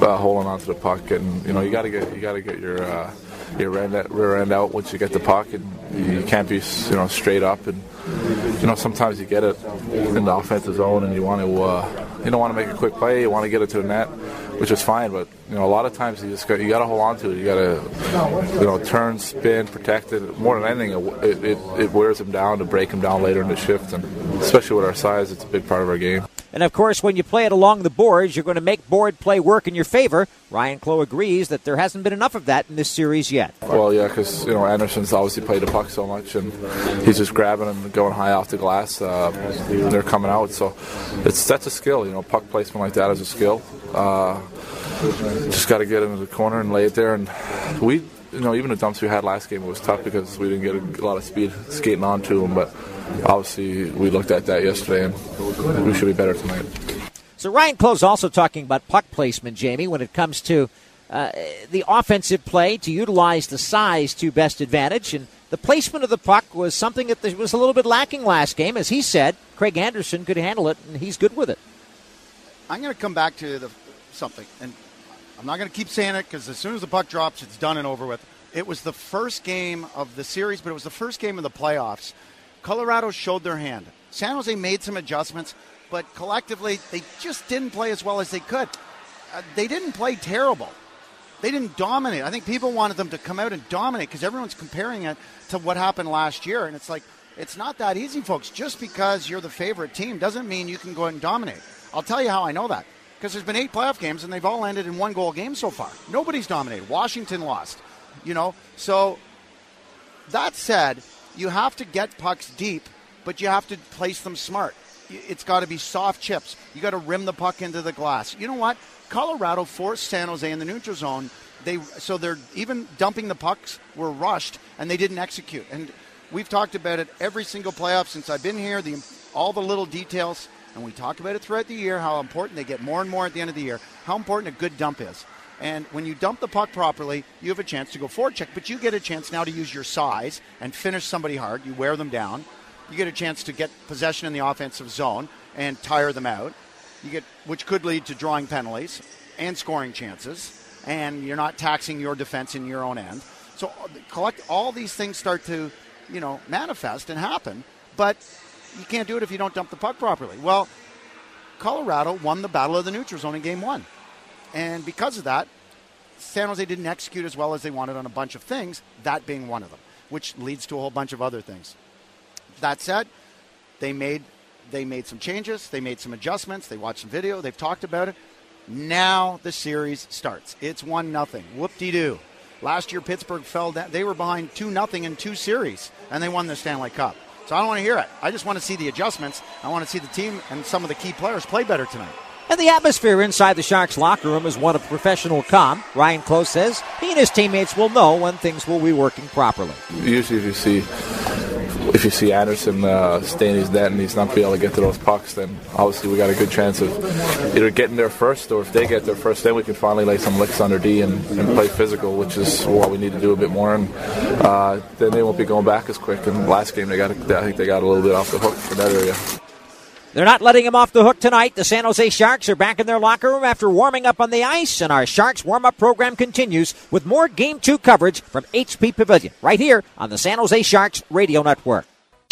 holding onto the puck, and you got to get your rear end out once you get the puck, and you can't be straight up, and sometimes you get it in the offensive zone, and you don't want to make a quick play, you want to get it to the net, which is fine, but a lot of times you got to hold on to it. You got to turn, spin, protect it. More than anything, it wears them down to break them down later in the shift, and especially with our size, it's a big part of our game. And, of course, when you play it along the boards, you're going to make board play work in your favor. Ryan Clough agrees that there hasn't been enough of that in this series yet. Well, yeah, because Anderson's obviously played the puck so much, and he's just grabbing and going high off the glass. They're coming out, so that's a skill. Puck placement like that is a skill. Just got to get into the corner and lay it there. And we, even the dumps we had last game, it was tough because we didn't get a lot of speed skating onto them, but obviously we looked at that yesterday, and we should be better tonight. So Ryan Clough's also talking about puck placement, Jamie, when it comes to the offensive play, to utilize the size to best advantage. And the placement of the puck was something that was a little bit lacking last game. As he said, Craig Anderson could handle it, and he's good with it. I'm going to come back to something, and I'm not going to keep saying it because as soon as the puck drops, it's done and over with. It was the first game of the series, but it was the first game of the playoffs. Colorado showed their hand. San Jose made some adjustments, but collectively, they just didn't play as well as they could. They didn't play terrible. They didn't dominate. I think people wanted them to come out and dominate because everyone's comparing it to what happened last year. And it's like, it's not that easy, folks. Just because you're the favorite team doesn't mean you can go out and dominate. I'll tell you how I know that. Because there's been 8 playoff games, and they've all ended in 1-goal games so far. Nobody's dominated. Washington lost. So that said, you have to get pucks deep, but you have to place them smart. It's got to be soft chips. You got to rim the puck into the glass. You know what? Colorado forced San Jose in the neutral zone. They're even dumping the pucks were rushed, and they didn't execute. And we've talked about it every single playoff since I've been here, all the little details, and we talk about it throughout the year, how important they get more and more at the end of the year, how important a good dump is. And when you dump the puck properly, you have a chance to go forward check, but you get a chance now to use your size and finish somebody hard. You wear them down. You get a chance to get possession in the offensive zone and tire them out, which could lead to drawing penalties and scoring chances, and you're not taxing your defense in your own end. So all these things start to, manifest and happen, but you can't do it if you don't dump the puck properly. Well, Colorado won the battle of the neutral zone in Game 1. And because of that, San Jose didn't execute as well as they wanted on a bunch of things, that being one of them, which leads to a whole bunch of other things. That said, they made some changes. They made some adjustments. They watched some video. They've talked about it. Now the series starts. It's 1-0. Whoop-de-doo. Last year, Pittsburgh fell down. They were behind 2-0 in 2 series, and they won the Stanley Cup. So I don't want to hear it. I just want to see the adjustments. I want to see the team and some of the key players play better tonight. And the atmosphere inside the Sharks locker room is one of professional calm. Ryan Clough says he and his teammates will know when things will be working properly. Usually if you see Anderson stay in his net and he's not be able to get to those pucks, then obviously we got a good chance of either getting there first, or if they get there first, then we can finally lay some licks under D and play physical, which is what we need to do a bit more. And then they won't be going back as quick. And last game, I think they got a little bit off the hook for that area. They're not letting him off the hook tonight. The San Jose Sharks are back in their locker room after warming up on the ice, and our Sharks warm-up program continues with more Game 2 coverage from HP Pavilion right here on the San Jose Sharks Radio Network.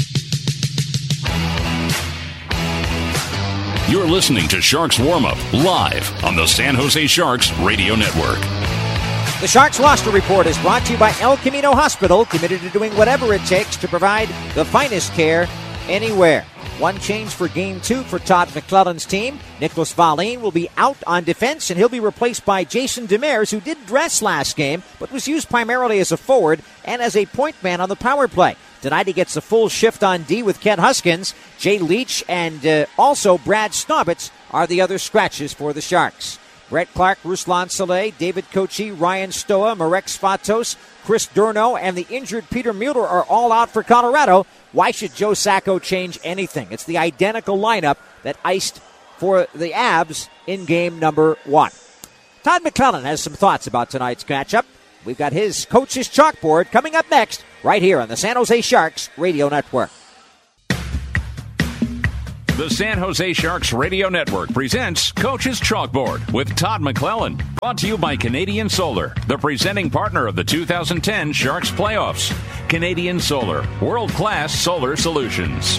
You're listening to Sharks Warm-Up live on the San Jose Sharks Radio Network. The Sharks roster report is brought to you by El Camino Hospital, committed to doing whatever it takes to provide the finest care anywhere. One change for Game 2 for Todd McClellan's team. Nicholas Vahlin will be out on defense, and he'll be replaced by Jason Demers, who did dress last game, but was used primarily as a forward and as a point man on the power play. Tonight he gets a full shift on D with Kent Huskins. Jay Leach and also Brad Snobitz are the other scratches for the Sharks. Brett Clark, Ruslan Saleh, David Kochi, Ryan Stoa, Marek Svatos, Chris Durno, and the injured Peter Mueller are all out for Colorado. Why should Joe Sacco change anything? It's the identical lineup that iced for the Avs in game number 1. Todd McClellan has some thoughts about tonight's matchup. We've got his coach's chalkboard coming up next right here on the San Jose Sharks Radio Network. The San Jose Sharks Radio Network presents Coach's Chalkboard with Todd McClellan. Brought to you by Canadian Solar, the presenting partner of the 2010 Sharks playoffs. Canadian Solar, world-class solar solutions.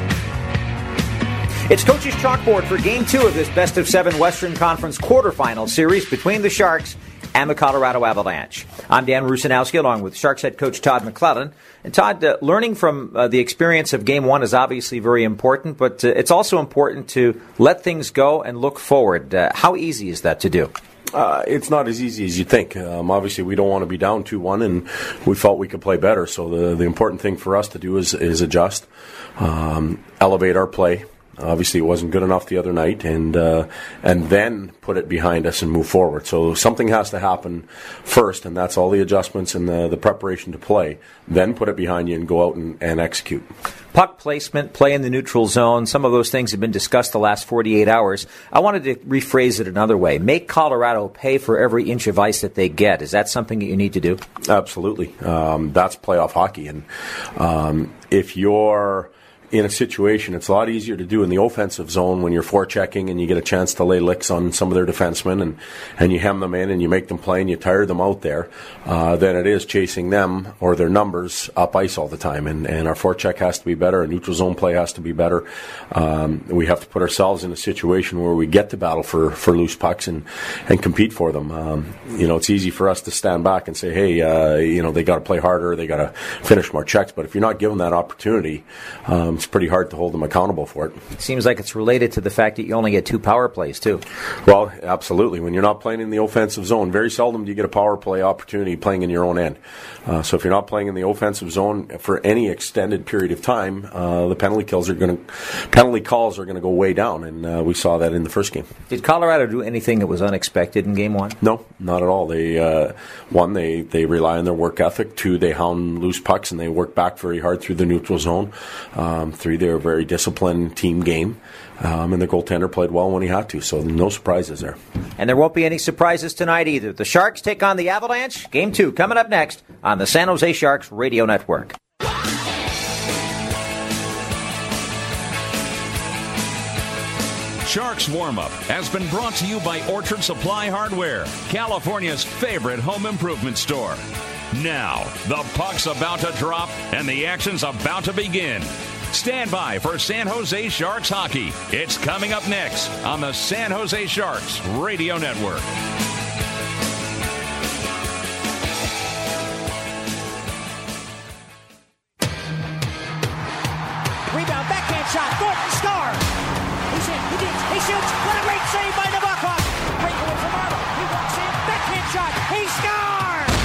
It's Coach's Chalkboard for Game 2 of this best-of-7 Western Conference quarterfinal series between the Sharks and the Colorado Avalanche. I'm Dan Rusanowski, along with Sharks head coach Todd McClellan. And Todd, learning from the experience of Game 1 is obviously very important, but it's also important to let things go and look forward. How easy is that to do? It's not as easy as you think. Obviously, we don't want to be down 2-1, and we felt we could play better. So the important thing for us to do is adjust, elevate our play. Obviously, it wasn't good enough the other night, and then put it behind us and move forward. So something has to happen first, and that's all the adjustments and the preparation to play. Then put it behind you and go out and execute. Puck placement, play in the neutral zone, some of those things have been discussed the last 48 hours. I wanted to rephrase it another way. Make Colorado pay for every inch of ice that they get. Is that something that you need to do? Absolutely. That's playoff hockey. And if you're in a situation, it's a lot easier to do in the offensive zone when you're forechecking and you get a chance to lay licks on some of their defensemen and you hem them in and you make them play and you tire them out there than it is chasing them or their numbers up ice all the time. And our forecheck has to be better. Our neutral zone play has to be better. We have to put ourselves in a situation where we get to battle for loose pucks and compete for them. It's easy for us to stand back and say, hey, they got to play harder, they got to finish more checks. But if you're not given that opportunity, it's pretty hard to hold them accountable for it. It seems like it's related to the fact that you only get 2 power plays, too. Well, absolutely. When you're not playing in the offensive zone, very seldom do you get a power play opportunity playing in your own end. So if you're not playing in the offensive zone for any extended period of time, the penalty calls are going to go way down, and we saw that in the first game. Did Colorado do anything that was unexpected in Game 1? No, not at all. They they rely on their work ethic. 2, they hound loose pucks and they work back very hard through the neutral zone. 3, they're a very disciplined team game, and the goaltender played well when he had to, so no surprises there. And there won't be any surprises tonight either. The Sharks take on the Avalanche. Game 2 coming up next on the San Jose Sharks Radio Network. Sharks Warm-Up has been brought to you by Orchard Supply Hardware, California's favorite home improvement store. Now, the puck's about to drop and the action's about to begin. Stand by for San Jose Sharks hockey. It's coming up next on the San Jose Sharks Radio Network. Rebound, backhand shot, Thornton scores! He's in, he shoots, what a great save by Nabokov! Great goal from Marlowe, he walks in, backhand shot, he scores!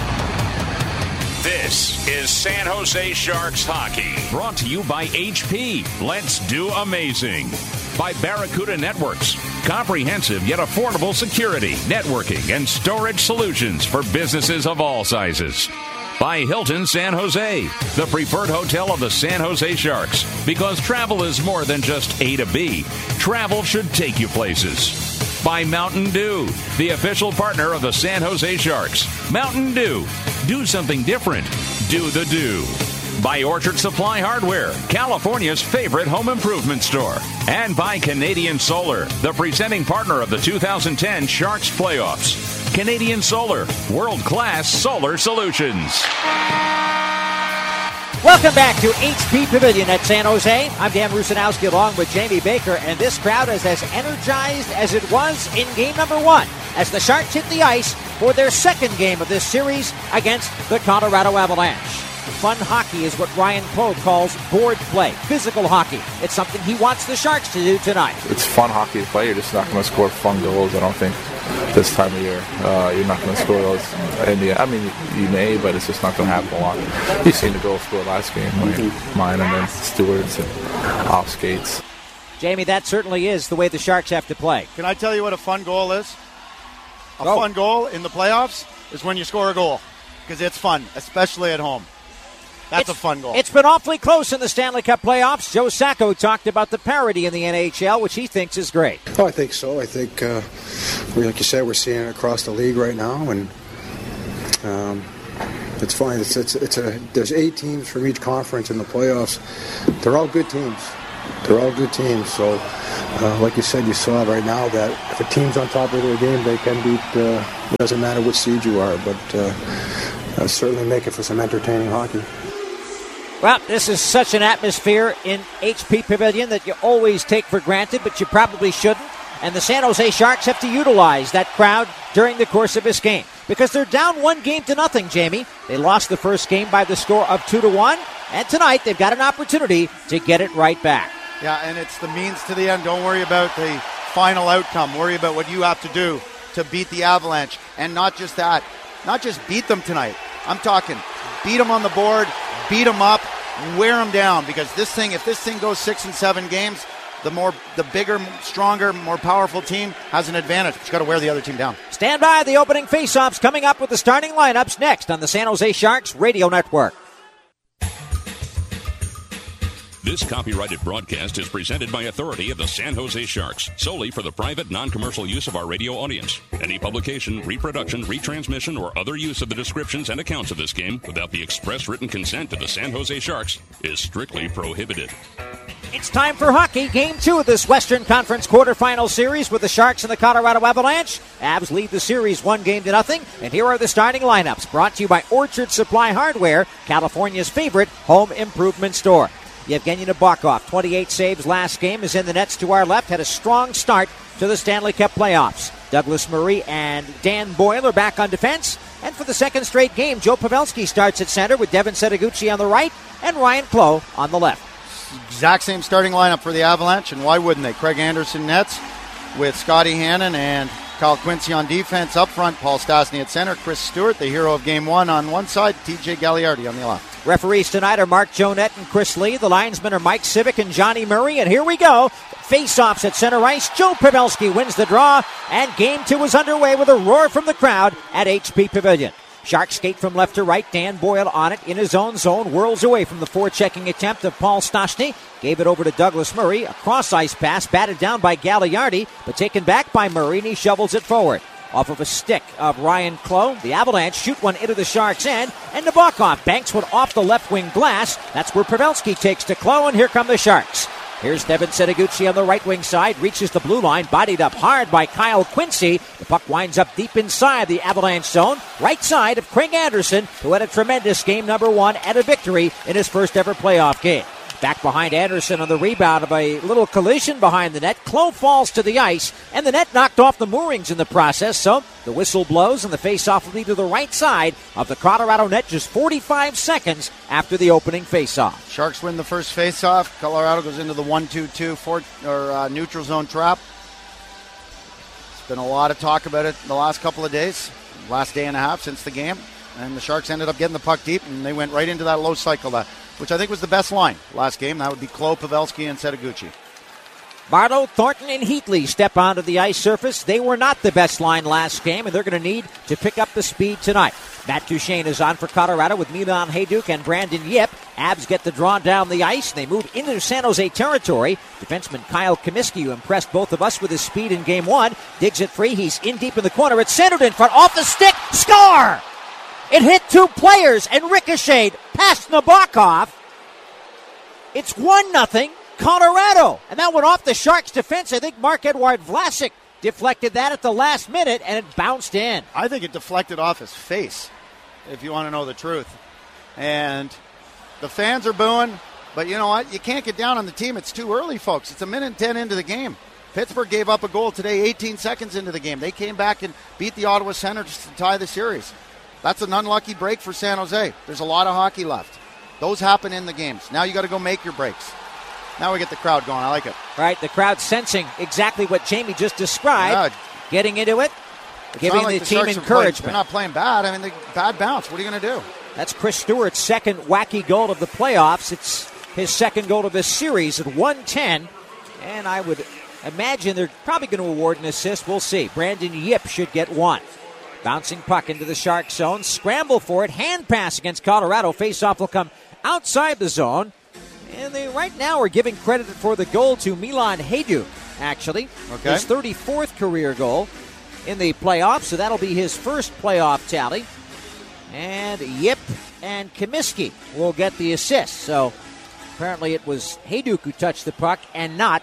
This is San Jose Sharks hockey. Brought to you by HP. Let's do amazing. By Barracuda Networks. Comprehensive yet affordable security, networking, and storage solutions for businesses of all sizes. By Hilton San Jose, the preferred hotel of the San Jose Sharks. Because travel is more than just A to B. Travel should take you places. By Mountain Dew, the official partner of the San Jose Sharks. Mountain Dew. Do something different. Do the do. By Orchard Supply Hardware, California's favorite home improvement store. And by Canadian Solar, the presenting partner of the 2010 Sharks playoffs. Canadian Solar, world-class solar solutions. Welcome back to HP Pavilion at San Jose. I'm Dan Rusanowski along with Jamie Baker, and this crowd is as energized as it was in game number 1 as the Sharks hit the ice for their second game of this series against the Colorado Avalanche. Fun hockey is what Ryan Poe calls board play, physical hockey. It's something he wants the Sharks to do tonight. It's fun hockey to play. You're just not going to score fun goals, I don't think, this time of year. You're not going to score those. I mean, you may, but it's just not going to happen a lot. You've seen the goal scored last game, mine and then Stewart's and off skates. Jamie, that certainly is the way the Sharks have to play. Can I tell you what a fun goal is? Fun goal in the playoffs is when you score a goal, because it's fun, especially at home. That's a fun goal. It's been awfully close in the Stanley Cup playoffs. Joe Sacco talked about the parity in the NHL, which he thinks is great. Oh, I think so. I think, like you said, we're seeing it across the league right now, and it's fine. There's 8 teams from each conference in the playoffs. They're all good teams. they're all good teams. So, like you said, you saw right now that if a team's on top of their game, they can beat. It doesn't matter which seed you are, but certainly make it for some entertaining hockey. Well, this is such an atmosphere in HP Pavilion that you always take for granted, but you probably shouldn't. And the San Jose Sharks have to utilize that crowd during the course of this game because they're down 1-0, Jamie. They lost the first game by the score of 2-1, and tonight they've got an opportunity to get it right back. Yeah, and it's the means to the end. Don't worry about the final outcome. Worry about what you have to do to beat the Avalanche. And not just that, not just beat them tonight. I'm talking beat them on the board, beat them up, wear them down, because if this thing goes 6 and 7 games, the bigger, stronger, more powerful team has an advantage. It's got to wear the other team down. Stand by. The opening faceoffs coming up with the starting lineups next on the San Jose Sharks Radio Network. This copyrighted broadcast is presented by authority of the San Jose Sharks, solely for the private, non-commercial use of our radio audience. Any publication, reproduction, retransmission, or other use of the descriptions and accounts of this game without the express written consent of the San Jose Sharks is strictly prohibited. It's time for hockey. Game 2 of this Western Conference quarterfinal series with the Sharks and the Colorado Avalanche. Avs lead the series 1-0, and here are the starting lineups, brought to you by Orchard Supply Hardware, California's favorite home improvement store. Yevgeny Nabokov, 28 saves last game, is in the nets to our left, had a strong start to the Stanley Cup playoffs. Douglas Murray and Dan Boyle are back on defense. And for the second straight game, Joe Pavelski starts at center with Devin Setoguchi on the right and Ryan Clough on the left. Exact same starting lineup for the Avalanche, and why wouldn't they? Craig Anderson nets with Scotty Hannon and Kyle Quincy on defense. Up front, Paul Stastny at center, Chris Stewart, the hero of Game 1 on one side, TJ Gagliardi on the left. Referees tonight are Mark Jonette and Chris Lee. The linesmen are Mike Civic and Johnny Murray. And here we go. Face-offs at center ice. Joe Pavelski wins the draw, and Game 2 is underway with a roar from the crowd at HP Pavilion. Sharks skate from left to right. Dan Boyle on it in his own zone. Whirls away from the forechecking attempt of Paul Stastny. Gave it over to Douglas Murray. A cross-ice pass batted down by Gagliardi, but taken back by Murray, and he shovels it forward. Off of a stick of Ryan Clough, the Avalanche shoot one into the Sharks' end, and Nabokov banks one off the left wing glass. That's where Pavelski takes to Clough, and here come the Sharks. Here's Devin Setoguchi on the right wing side, reaches the blue line, bodied up hard by Kyle Quincy. The puck winds up deep inside the Avalanche zone, right side of Craig Anderson, who had a tremendous game number 1 and a victory in his first ever playoff game. Back behind Anderson on the rebound of a little collision behind the net. Clough falls to the ice, and the net knocked off the moorings in the process, so the whistle blows, and the face-off will be to the right side of the Colorado net just 45 seconds after the opening face-off. Sharks win the first face-off. Colorado goes into the 1-2-2 neutral zone trap. There's been a lot of talk about it in the last couple of days, last day and a half since the game, and the Sharks ended up getting the puck deep, and they went right into that low cycle, which I think was the best line last game. That would be Clough, Pavelski, and Setoguchi. Barlow, Thornton, and Heatley step onto the ice surface. They were not the best line last game, and they're going to need to pick up the speed tonight. Matt Duchene is on for Colorado with Milan Hajduk and Brandon Yip. Avs get the draw down the ice. They move into San Jose territory. Defenseman Kyle Comiskey, who impressed both of us with his speed in Game 1, digs it free. He's in deep in the corner. It's centered in front, off the stick. Score! It hit 2 players and ricocheted past Nabokov. It's 1-0 Colorado. And that went off the Sharks' defense. I think Marc-Edouard Vlasic deflected that at the last minute, and it bounced in. I think it deflected off his face, if you want to know the truth. And the fans are booing, but you know what? You can't get down on the team. It's too early, folks. It's 1:10 into the game. Pittsburgh gave up a goal today 18 seconds into the game. They came back and beat the Ottawa Senators to tie the series. That's an unlucky break for San Jose. There's a lot of hockey left. Those happen in the games. Now you got to go make your breaks. Now we get the crowd going. I like it. Right, the crowd sensing exactly what Jamie just described, getting into it, giving the team encouragement. They're not playing bad. I mean, bad bounce. What are you going to do? That's Chris Stewart's second wacky goal of the playoffs. It's his second goal of this series at 1:10, and I would imagine they're probably going to award an assist. We'll see. Brandon Yip should get 1. Bouncing puck into the Shark zone. Scramble for it. Hand pass against Colorado. Face-off will come outside the zone. And they right now are giving credit for the goal to Milan Hajduk, actually. Okay. His 34th career goal in the playoffs, so that'll be his first playoff tally. And Yip and Comiskey will get the assist. So Apparently it was Hejduk who touched the puck and not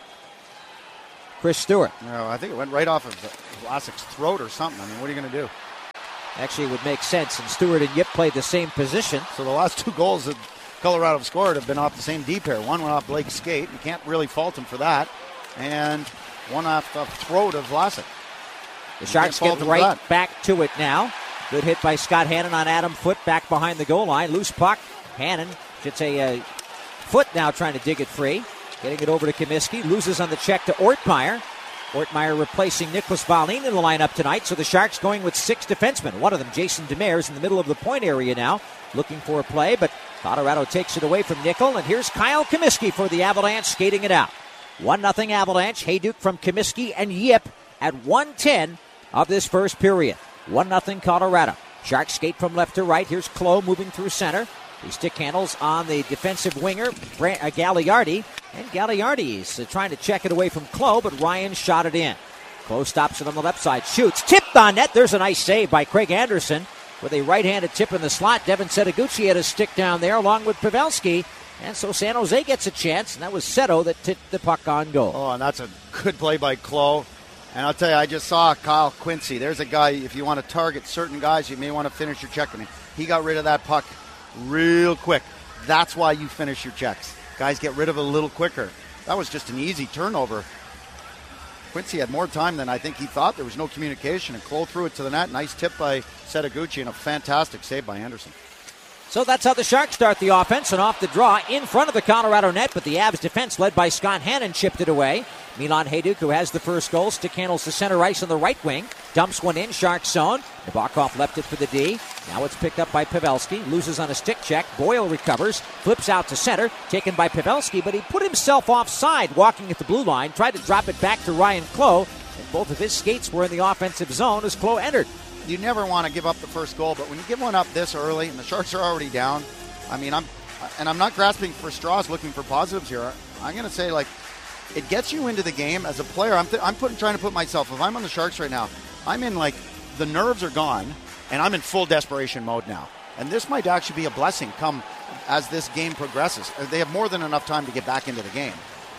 Chris Stewart. No, I think it went right off of Vlasic's throat or something. I mean, what are you going to do? Actually, it would make sense, and Stewart and Yip played the same position. So the last 2 goals that Colorado have scored have been off the same D pair. One went off Blake's skate. You can't really fault him for that. And one off the throat of Vlasic. The Sharks get right back to it now. Good hit by Scott Hannon on Adam Foote back behind the goal line. Loose puck. Hannon should say Foote now trying to dig it free. Getting it over to Comiskey. Loses on the check to Ortmeyer. Ortmeyer replacing Nicholas Valin in the lineup tonight. So the Sharks going with 6 defensemen. One of them, Jason Demers, in the middle of the point area now, looking for a play. But Colorado takes it away from Nickel. And here's Kyle Comiskey for the Avalanche skating it out. 1-0 Avalanche. Hejduk from Comiskey and Yip at 1:10 of this first period. 1-0 Colorado. Sharks skate from left to right. Here's Clough moving through center. He stick handles on the defensive winger, Gagliardi. And Gagliardi is trying to check it away from Clough, but Ryan shot it in. Clough stops it on the left side, shoots, tipped on net. There's a nice save by Craig Anderson with a right-handed tip in the slot. Devin Setoguchi had a stick down there along with Pavelski. And so San Jose gets a chance, and that was Seto that tipped the puck on goal. Oh, and that's a good play by Clough. And I'll tell you, I just saw Kyle Quincy. There's a guy, if you want to target certain guys, you may want to finish your check. I mean, he got rid of that puck real quick. That's why you finish your checks. Guys get rid of it a little quicker. That was just an easy turnover. Quincy had more time than I think he thought. There was no communication, and Clough threw it to the net. Nice tip by Setoguchi and a fantastic save by Anderson. So that's how the Sharks start the offense, and off the draw in front of the Colorado net, but the Avs defense led by Scott Hannon chipped it away. Milan Hejduk, who has the first goal, stick handles to center ice on the right wing, dumps one in, Sharks zone. Nabokov left it for the D. Now it's picked up by Pavelski, loses on a stick check. Boyle recovers, flips out to center, taken by Pavelski, but he put himself offside walking at the blue line, tried to drop it back to Ryan Clough, and both of his skates were in the offensive zone as Clough entered. You never want to give up the first goal, but when you give one up this early and the Sharks are already down, I mean, I'm not grasping for straws looking for positives here. I'm going to say, like, it gets you into the game as a player. I'm trying to put myself, if I'm on the Sharks right now, I'm in, like, the nerves are gone, and I'm in full desperation mode now. And this might actually be a blessing come as this game progresses. They have more than enough time to get back into the game.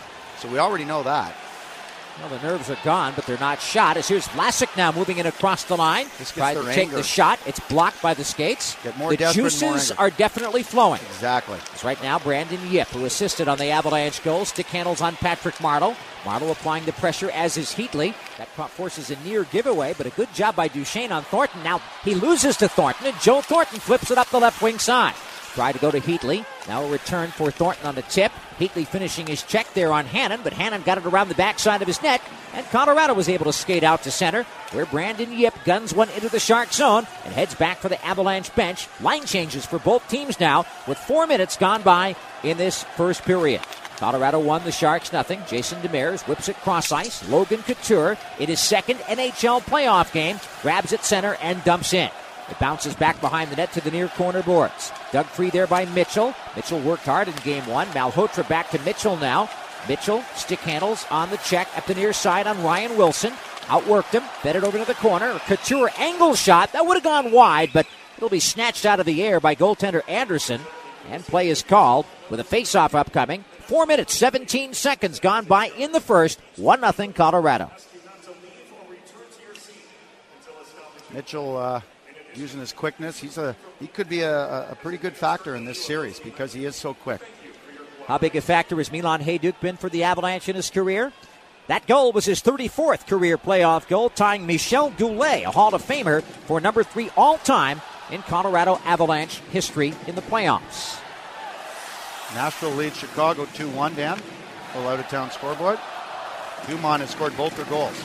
So we already know that. Well, the nerves are gone, but they're not shot. As here's Vlasic now moving in across the line. Tried to take the shot. It's blocked by the skates. The juices are definitely flowing. Exactly. It's right now Brandon Yip, who assisted on the Avalanche goal. Stick handles on Patrick Marleau. Marleau applying the pressure, as is Heatley. That forces a near giveaway, but a good job by Duchesne on Thornton. Now he loses to Thornton, and Joe Thornton flips it up the left wing side. Try to go to Heatley. Now a return for Thornton on the tip. Heatley finishing his check there on Hannon, but Hannon got it around the backside of his net, and Colorado was able to skate out to center, where Brandon Yip guns one into the Shark zone and heads back for the Avalanche bench. Line changes for both teams now, with 4 minutes gone by in this first period. Colorado won, the Sharks nothing. Jason Demers whips it cross ice. Logan Couture in his second NHL playoff game grabs it center and dumps in. It bounces back behind the net to the near corner boards. Dug free there by Mitchell. Mitchell worked hard in game one. Malhotra back to Mitchell now. Mitchell stick handles on the check at the near side on Ryan Wilson. Outworked him. Fed it over to the corner. Couture angle shot. That would have gone wide, but it'll be snatched out of the air by goaltender Anderson. And play is called with a face-off upcoming. 4 minutes, 17 seconds gone by in the first. 1-0 Colorado. Mitchell using his quickness. He could be a pretty good factor in this series because he is so quick. How big a factor has Milan Hejduk been for the Avalanche in his career? That goal was his 34th career playoff goal, tying Michel Goulet, a Hall of Famer, for number 3 all-time in Colorado Avalanche history in the playoffs. Nashville leads Chicago 2-1, Dan. Full out-of-town scoreboard. Dumont has scored both their goals.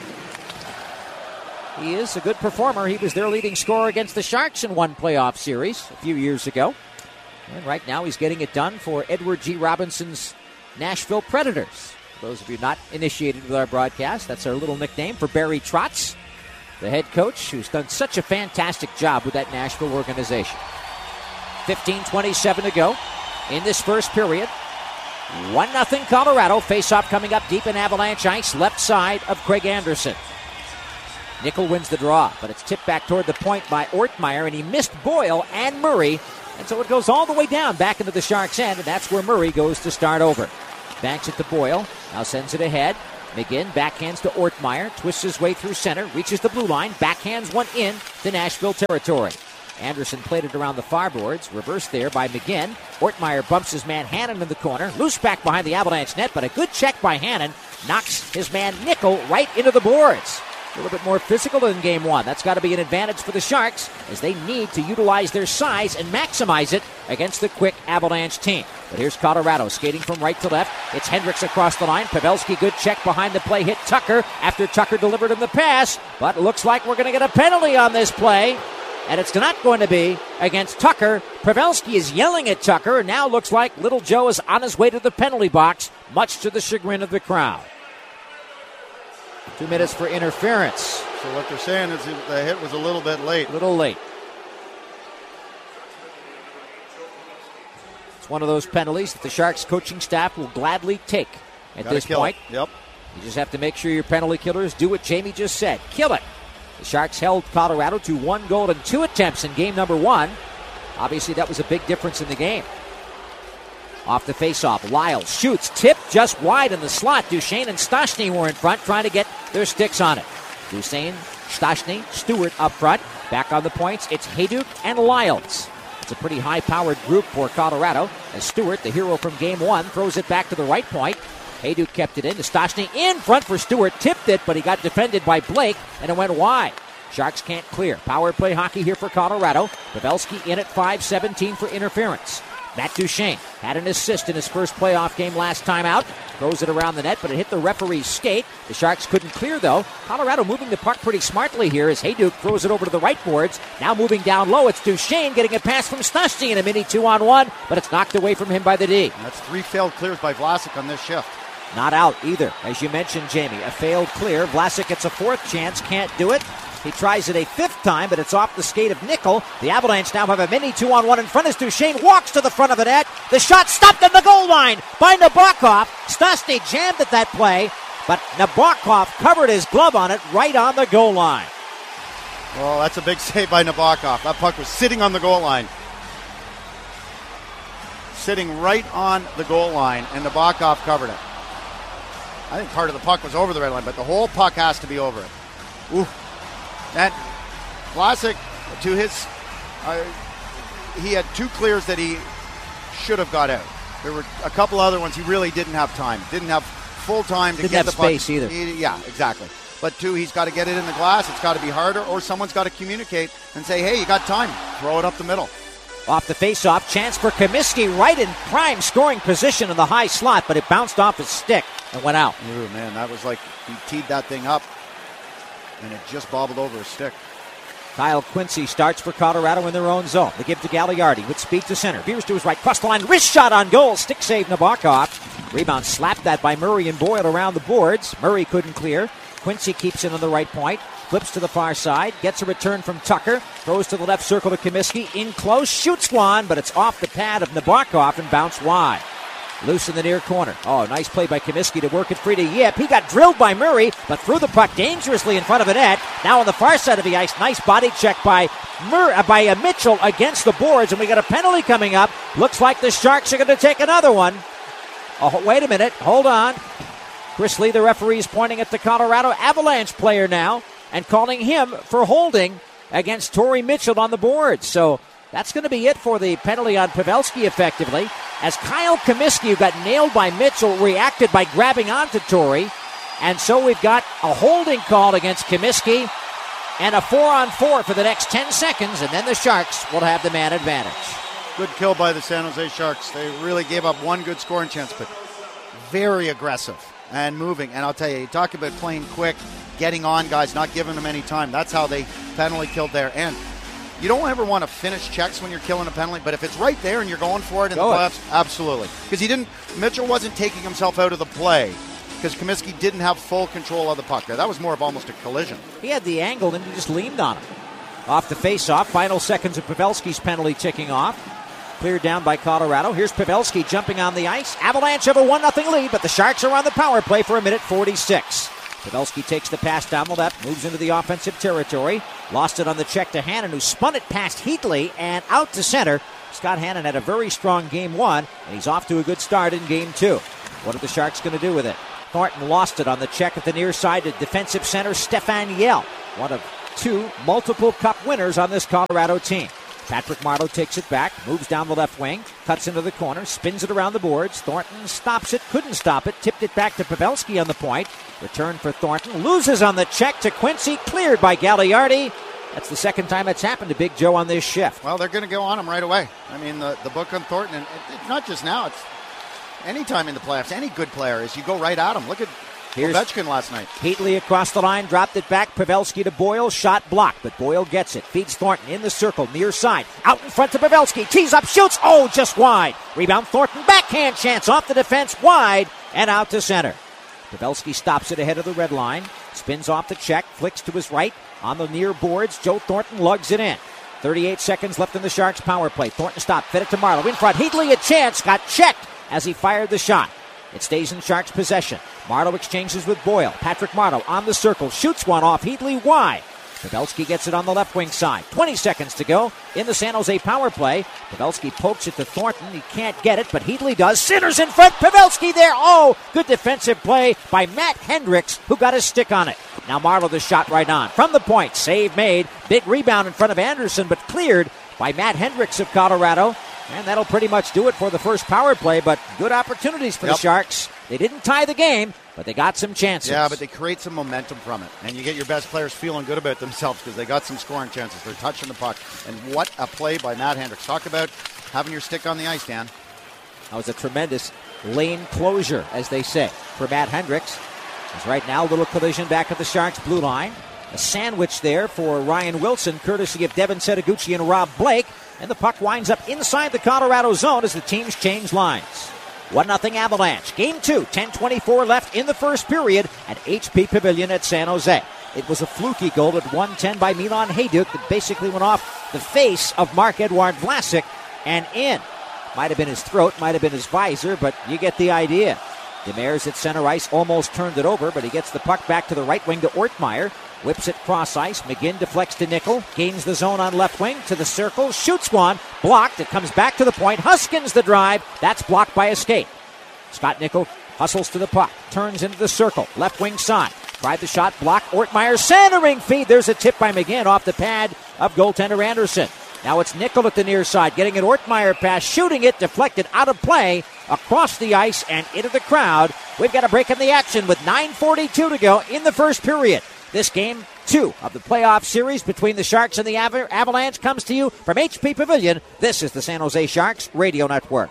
He is a good performer. He was their leading scorer against the Sharks in one playoff series a few years ago. And right now he's getting it done for Edward G. Robinson's Nashville Predators. For those of you not initiated with our broadcast, that's our little nickname for Barry Trotz, the head coach, who's done such a fantastic job with that Nashville organization. 15:27 to go in this first period. 1-0 Colorado. Face-off coming up deep in Avalanche ice, left side of Craig Anderson. Nickel wins the draw, but it's tipped back toward the point by Ortmeyer, and he missed Boyle and Murray. And so it goes all the way down back into the Sharks' end, and that's where Murray goes to start over. Banks it to Boyle, now sends it ahead. McGinn backhands to Ortmeyer, twists his way through center, reaches the blue line, backhands one in to Nashville territory. Anderson played it around the far boards, reversed there by McGinn. Ortmeyer bumps his man Hannon in the corner, loose back behind the Avalanche net, but a good check by Hannon knocks his man Nickel right into the boards. A little bit more physical than Game 1. That's got to be an advantage for the Sharks as they need to utilize their size and maximize it against the quick Avalanche team. But here's Colorado skating from right to left. It's Hendricks across the line. Pavelski, good check behind the play, hit Tucker after Tucker delivered him the pass. But it looks like we're going to get a penalty on this play. And it's not going to be against Tucker. Pavelski is yelling at Tucker, and now looks like Little Joe is on his way to the penalty box, much to the chagrin of the crowd. 2 minutes for interference. So what they're saying is the hit was a little bit late. Little late. It's one of those penalties that the Sharks coaching staff will gladly take at this point. Yep. You just have to make sure your penalty killers do what Jamie just said. Kill it. The Sharks held Colorado to 1 goal and 2 attempts in game number 1. Obviously, that was a big difference in the game. Off the faceoff, Lyle shoots, tipped just wide in the slot. Duchesne and Stastny were in front trying to get their sticks on it. Duchesne, Stastny, Stewart up front. Back on the points, it's Hayduk and Lyles. It's a pretty high-powered group for Colorado as Stewart, the hero from game 1, throws it back to the right point. Hayduk kept it in to Stastny in front for Stewart, tipped it, but he got defended by Blake, and it went wide. Sharks can't clear. Power play hockey here for Colorado. Pavelski in at 5:17 for interference. Matt Duchesne had an assist in his first playoff game last time out. Throws it around the net, but it hit the referee's skate. The Sharks couldn't clear, though. Colorado moving the puck pretty smartly here as Hayduk throws it over to the right boards. Now moving down low, it's Duchesne getting a pass from Stastny in a mini 2-on-1, but it's knocked away from him by the D. And that's 3 failed clears by Vlasic on this shift. Not out either, as you mentioned, Jamie. A failed clear. Vlasic gets a 4th chance, can't do it. He tries it a 5th time, but it's off the skate of Nickel. The Avalanche now have a mini 2-on-1 in front as Duchesne walks to the front of the net. The shot stopped at the goal line by Nabokov. Stastny jammed at that play, but Nabokov covered his glove on it right on the goal line. Well, that's a big save by Nabokov. That puck was sitting on the goal line. Sitting right on the goal line, and Nabokov covered it. I think part of the puck was over the red line, but the whole puck has to be over it. Ooh. That Vlasic, to his, he had 2 clears that he should have got out. There were a couple other ones he really didn't have time. Didn't have full time to get the puck. Didn't have space either. Yeah, exactly. But 2, he's got to get it in the glass. It's got to be harder, or someone's got to communicate and say, hey, you got time. Throw it up the middle. Off the faceoff, chance for Comiskey right in prime scoring position in the high slot, but it bounced off his stick and went out. Ooh, man, that was like he teed that thing up, and it just bobbled over his stick. Kyle Quincy starts for Colorado in their own zone. They give to Gagliardi with speed to center. Veers to his right, cross the line, wrist shot on goal. Stick save Nabokov. Rebound slapped that by Murray and Boyle around the boards. Murray couldn't clear. Quincy keeps it on the right point. Flips to the far side. Gets a return from Tucker. Throws to the left circle to Comiskey. In close, shoots one, but it's off the pad of Nabokov and bounced wide. Loose in the near corner. Oh, nice play by Comiskey to work it free to Yip. He got drilled by Murray, but threw the puck dangerously in front of the net. Now on the far side of the ice, nice body check by Mitchell against the boards, and we got a penalty coming up. Looks like the Sharks are going to take another one. Oh, wait a minute. Hold on. Chris Lee, the referee, is pointing at the Colorado Avalanche player now and calling him for holding against Torrey Mitchell on the boards. So that's going to be it for the penalty on Pavelski effectively, as Kyle Comiskey, who got nailed by Mitchell, reacted by grabbing onto Torrey. And so we've got a holding call against Comiskey and a 4-on-4 for the next 10 seconds, and then the Sharks will have the man advantage. Good kill by the San Jose Sharks. They really gave up one good scoring chance, but very aggressive and moving. And I'll tell you, you talk about playing quick, getting on guys, not giving them any time. That's how they penalty killed their end. You don't ever want to finish checks when you're killing a penalty, but if it's right there and you're going for it in the playoffs, absolutely. Because Mitchell wasn't taking himself out of the play because Comiskey didn't have full control of the puck there. That was more of almost a collision. He had the angle and he just leaned on him. Off the face-off, final seconds of Pavelski's penalty ticking off. Cleared down by Colorado. Here's Pavelski jumping on the ice. Avalanche have a 1-0 lead, but the Sharks are on the power play for 1:46. Pavelski takes the pass down the left, moves into the offensive territory. Lost it on the check to Hannon, who spun it past Heatley and out to center. Scott Hannon had a very strong game 1, and he's off to a good start in game 2. What are the Sharks going to do with it? Thornton lost it on the check at the near side to defensive center Stefan Yell, one of 2 multiple cup winners on this Colorado team. Patrick Marleau takes it back, moves down the left wing, cuts into the corner, spins it around the boards. Thornton stops it, couldn't stop it, tipped it back to Pavelski on the point. Return for Thornton, loses on the check to Quincy, cleared by Gagliardi. That's the second time it's happened to Big Joe on this shift. Well, they're going to go on him right away. I mean, the book on Thornton, and it's not just now, it's any time in the playoffs, any good player is you go right at him. Look at Ovechkin last night. Heatley across the line, dropped it back. Pavelski to Boyle, shot blocked, but Boyle gets it. Feeds Thornton in the circle, near side. Out in front to Pavelski, tees up, shoots, just wide. Rebound Thornton, backhand chance off the defense, wide, and out to center. Pavelski stops it ahead of the red line, spins off the check, flicks to his right. On the near boards, Joe Thornton lugs it in. 38 seconds left in the Sharks' power play. Thornton stopped, fed it to Marleau. In front, Heatley a chance, got checked as he fired the shot. It stays in Sharks' possession. Marleau exchanges with Boyle. Patrick Marleau on the circle, shoots one off Heatley wide. Pavelski gets it on the left wing side. 20 seconds to go in the San Jose power play. Pavelski pokes it to Thornton. He can't get it, but Heatley does. Centers in front. Pavelski there. Good defensive play by Matt Hendricks, who got his stick on it. Now Marleau the shot right on. From the point. Save made. Big rebound in front of Anderson, but cleared by Matt Hendricks of Colorado. And that'll pretty much do it for the first power play, but good opportunities for the Sharks. They didn't tie the game, but they got some chances. Yeah, but they create some momentum from it. And you get your best players feeling good about themselves because they got some scoring chances. They're touching the puck. And what a play by Matt Hendricks. Talk about having your stick on the ice, Dan. That was a tremendous lane closure, as they say, for Matt Hendricks. As right now, a little collision back at the Sharks' blue line. A sandwich there for Ryan Wilson, courtesy of Devin Setaguchi and Rob Blake. And the puck winds up inside the Colorado zone as the teams change lines. 1-0 Avalanche. Game 2, 10:24 left in the first period at HP Pavilion at San Jose. It was a fluky goal at 1:10 by Milan Hajduk that basically went off the face of Marc-Edouard Vlasic and in. Might have been his throat, might have been his visor, but you get the idea. Demers at center ice almost turned it over, but he gets the puck back to the right wing to Ortmeyer. Whips it cross ice. McGinn deflects to Nickel. Gains the zone on left wing to the circle. Shoots one. Blocked. It comes back to the point. Huskins the drive. That's blocked by a skate. Scott Nickel hustles to the puck. Turns into the circle. Left wing side. Tried the shot. Blocked. Ortmeyer centering feed. There's a tip by McGinn off the pad of goaltender Anderson. Now it's Nickel at the near side. Getting an Ortmeyer pass. Shooting it. Deflected out of play. Across the ice and into the crowd. We've got a break in the action with 9:42 to go in the first period. This game 2 of the playoff series between the Sharks and the Avalanche comes to you from HP Pavilion. This is the San Jose Sharks Radio Network.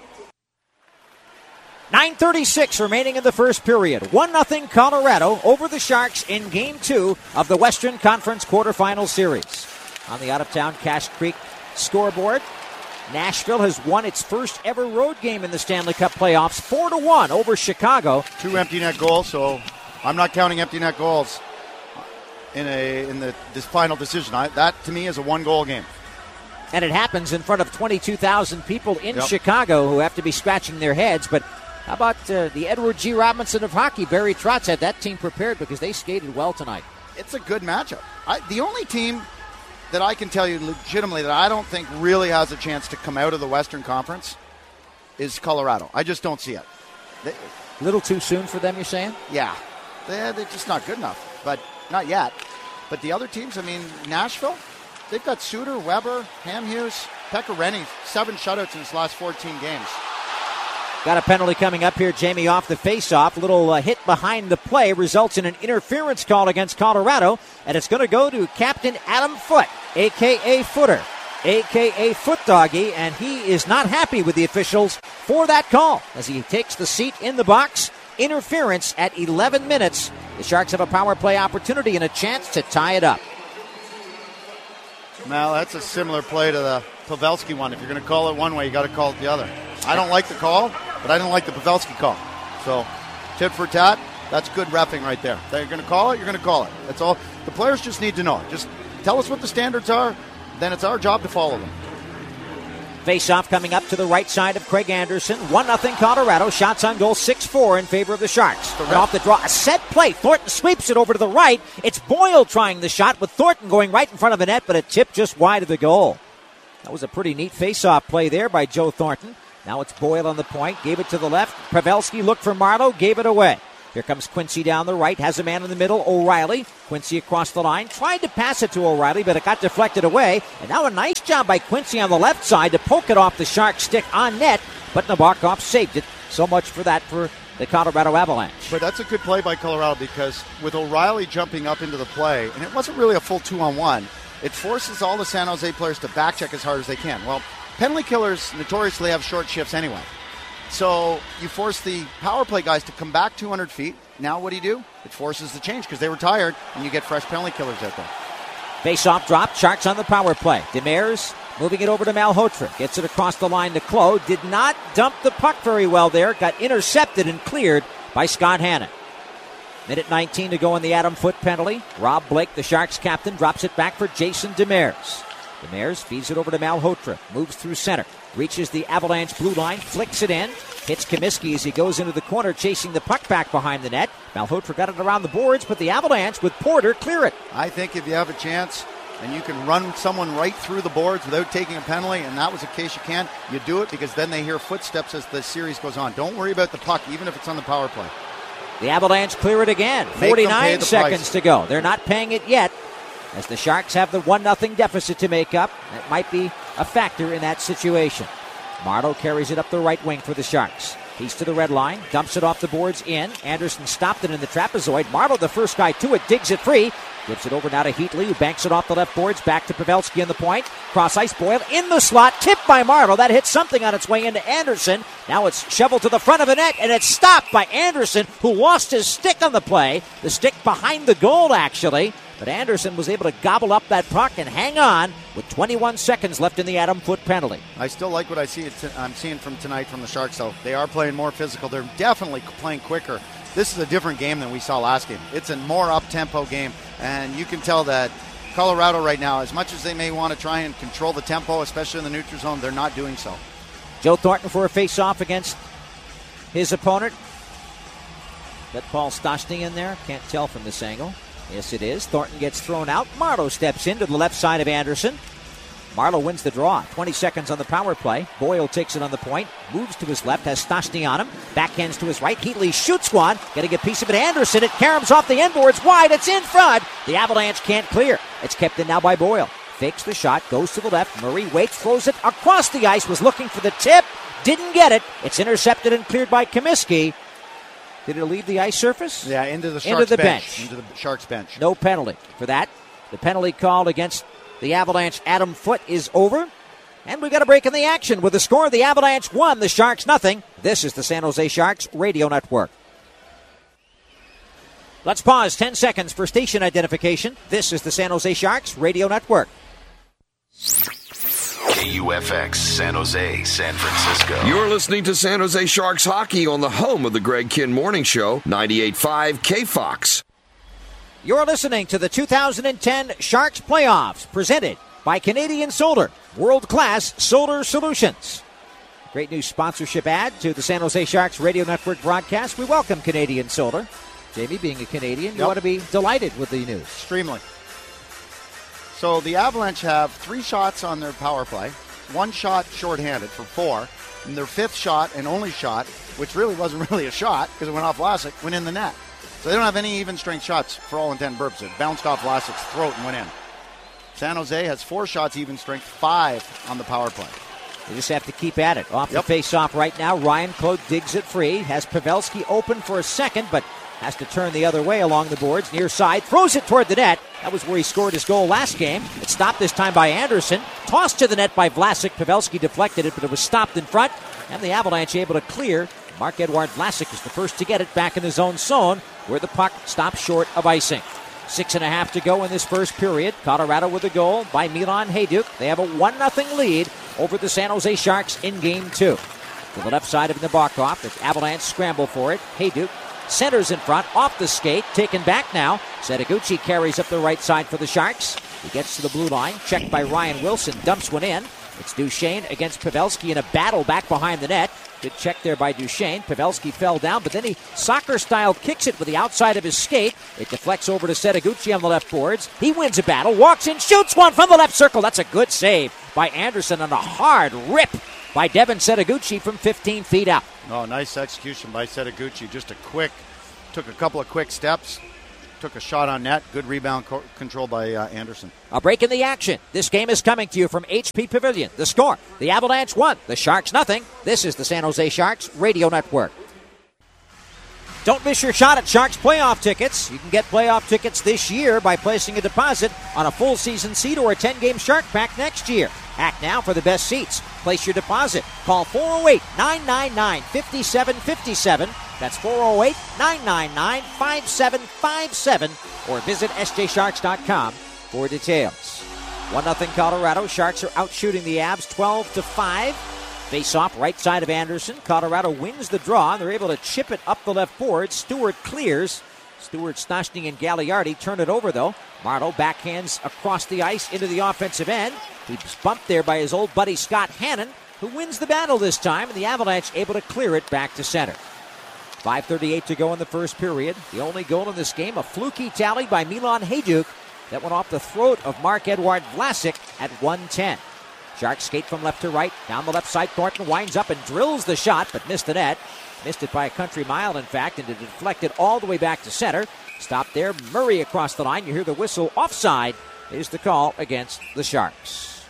9:36 remaining in the first period. 1-0 Colorado over the Sharks in Game 2 of the Western Conference quarterfinal series. On the out-of-town Cache Creek scoreboard, Nashville has won its first ever road game in the Stanley Cup playoffs, 4-1 over Chicago. 2 empty net goals, so I'm not counting empty net goals in this final decision. That to me is a 1-goal game. And it happens in front of 22,000 people in Chicago who have to be scratching their heads. But how about the Edward G. Robinson of hockey? Barry Trotz had that team prepared because they skated well tonight. It's a good matchup. The only team that I can tell you legitimately that I don't think really has a chance to come out of the Western Conference is Colorado. I just don't see it. A little too soon for them, you're saying? Yeah. They're just not good enough. But not yet. But the other teams, I mean, Nashville, they've got Suter, Weber, Hamhuis, Pekka Rinne, 7 shutouts in his last 14 games. Got a penalty coming up here, Jamie, off the face-off. Little hit behind the play results in an interference call against Colorado, and it's going to go to Captain Adam Foote, a.k.a. Footer, a.k.a. Foot Doggy, and he is not happy with the officials for that call as he takes the seat in the box. Interference at 11 minutes. The Sharks have a power play opportunity and a chance to tie it up. Now, that's a similar play to the Pavelski one. If you're going to call it one way, you got to call it the other. I don't like the call, but I don't like the Pavelski call. So, tit for tat, that's good reffing right there. If you're going to call it, you're going to call it. That's all. The players just need to know. Just tell us what the standards are, then it's our job to follow them. Face-off coming up to the right side of Craig Anderson. 1-0 Colorado. Shots on goal 6-4 in favor of the Sharks. And off the draw, a set play. Thornton sweeps it over to the right. It's Boyle trying the shot with Thornton going right in front of the net, but a tip just wide of the goal. That was a pretty neat face-off play there by Joe Thornton. Now it's Boyle on the point. Gave it to the left. Pavelski looked for Marleau. Gave it away. Here comes Quincy down the right. Has a man in the middle, O'Reilly. Quincy across the line. Tried to pass it to O'Reilly, but it got deflected away. And now a nice job by Quincy on the left side to poke it off the Sharks' stick on net. But Nabokov saved it. So much for that for the Colorado Avalanche. But that's a good play by Colorado because with O'Reilly jumping up into the play, and it wasn't really a full 2-on-1, it forces all the San Jose players to back check as hard as they can. Well, penalty killers notoriously have short shifts anyway. So you force the power play guys to come back 200 feet. Now what do? It forces the change because they were tired, and you get fresh penalty killers out there. Face-off drop. Sharks on the power play. Demers moving it over to Malhotra. Gets it across the line to Claude. Did not dump the puck very well there. Got intercepted and cleared by Scott Hannon. Minute 19 to go in the Adam Foote penalty. Rob Blake, the Sharks captain, drops it back for Jason Demers. Demers feeds it over to Malhotra. Moves through center. Reaches the Avalanche blue line. Flicks it in. Hits Comiskey as he goes into the corner, chasing the puck back behind the net. Malhotra got it around the boards, but the Avalanche with Porter clear it. I think if you have a chance and you can run someone right through the boards without taking a penalty, and that was the case you can, you do it because then they hear footsteps as the series goes on. Don't worry about the puck, even if it's on the power play. The Avalanche clear it again. 49 seconds to go. They're not paying it yet as the Sharks have the 1-0 deficit to make up. That might be a factor in that situation. Marleau carries it up the right wing for the Sharks. He's to the red line, dumps it off the boards in. Anderson stopped it in the trapezoid. Marleau, the first guy to it, digs it free. Gives it over now to Heatley, who banks it off the left boards. Back to Pavelski in the point. Cross ice, Boyle in the slot. Tipped by Marleau. That hits something on its way into Anderson. Now it's shoveled to the front of the net, and it's stopped by Anderson, who lost his stick on the play. The stick behind the goal, actually. But Anderson was able to gobble up that puck and hang on with 21 seconds left in the Adam Foote penalty. I still like what I'm seeing from tonight from the Sharks, though. They are playing more physical. They're definitely playing quicker. This is a different game than we saw last game. It's a more up-tempo game, and you can tell that Colorado right now, as much as they may want to try and control the tempo, especially in the neutral zone, they're not doing so. Joe Thornton for a face-off against his opponent. Got Paul Stastny in there. Can't tell from this angle. Yes, it is. Thornton gets thrown out. Marleau steps in to the left side of Anderson. Marleau wins the draw. 20 seconds on the power play. Boyle takes it on the point. Moves to his left. Has Stastny on him. Backhands to his right. Heatley shoots one. Getting a piece of it. Anderson. It caroms off the end boards wide. It's in front. The Avalanche can't clear. It's kept in now by Boyle. Fakes the shot. Goes to the left. Murray waits. Throws it across the ice. Was looking for the tip. Didn't get it. It's intercepted and cleared by Comiskey. Did it leave the ice surface? Yeah, into the Sharks bench. Into the Sharks bench. No penalty for that. The penalty called against the Avalanche, Adam Foote, is over. And we got a break in the action with the score. The Avalanche 1, the Sharks 0. This is the San Jose Sharks Radio Network. Let's pause 10 seconds for station identification. This is the San Jose Sharks Radio Network. KUFX, San Jose, San Francisco. You're listening to San Jose Sharks hockey on the home of the Greg Kihn Morning Show, 98.5 KFOX. You're listening to the 2010 Sharks Playoffs, presented by Canadian Solar, world-class solar solutions. Great new sponsorship ad to the San Jose Sharks Radio Network broadcast. We welcome Canadian Solar. Jamie, being a Canadian, you ought to be delighted with the news. Extremely. So the Avalanche have 3 shots on their power play, 1 shot shorthanded for 4, and their 5th shot and only shot, which really wasn't really a shot because it went off Vlasic, went in the net. So they don't have any even strength shots for all intent and purposes. It bounced off Vlasic's throat and went in. San Jose has 4 shots even strength, 5 on the power play. They just have to keep at it. Off the face-off right now, Ryan Claude digs it free, has Pavelski open for a second, but has to turn the other way along the boards, near side, throws it toward the net. That was where he scored his goal last game. It stopped this time by Anderson. Tossed to the net by Vlasic. Pavelski deflected it, but it was stopped in front. And the Avalanche able to clear. Marc-Edouard Vlasic is the first to get it back in his own zone, where the puck stops short of icing. 6.5 to go in this first period. Colorado with a goal by Milan Hajduk. They have a 1-0 lead over the San Jose Sharks in Game 2. To the left side of Nabokov, the Avalanche scramble for it. Hajduk centers in front, off the skate, taken back now. Setoguchi carries up the right side for the Sharks. He gets to the blue line, checked by Ryan Wilson, dumps one in. It's Duchesne against Pavelski in a battle back behind the net. Good check there by Duchesne. Pavelski fell down, but then he soccer-style kicks it with the outside of his skate. It deflects over to Setoguchi on the left boards. He wins a battle, walks in, shoots one from the left circle. That's a good save by Anderson and a hard rip by Devin Setoguchi from 15 feet out. Oh, nice execution by Setoguchi. Took a couple of quick steps, took a shot on net. Good rebound control by Anderson. A break in the action. This game is coming to you from HP Pavilion. The score, the Avalanche 1, the Sharks nothing. This is the San Jose Sharks Radio Network. Don't miss your shot at Sharks playoff tickets. You can get playoff tickets this year by placing a deposit on a full season seat or a 10-game Shark pack next year. Act now for the best seats. Place your deposit. Call 408-999-5757. That's 408-999-5757. Or visit sjsharks.com for details. 1-0 Colorado. Sharks are out shooting the Avs 12-5. Face-off right side of Anderson. Colorado wins the draw. They're able to chip it up the left board. Stewart clears. Stewart, Stastny, and Gagliardi turn it over, though. Marleau backhands across the ice into the offensive end. He's bumped there by his old buddy Scott Hannon, who wins the battle this time, and the Avalanche able to clear it back to center. 5:38 to go in the first period. The only goal in this game, a fluky tally by Milan Hajduk that went off the throat of Marc-Edouard Vlasic at 1:10. Sharks skate from left to right. Down the left side, Thornton winds up and drills the shot, but missed the net. Missed it by a country mile, in fact, and it deflected all the way back to center. Stopped there. Murray across the line. You hear the whistle. Offside is the call against the Sharks.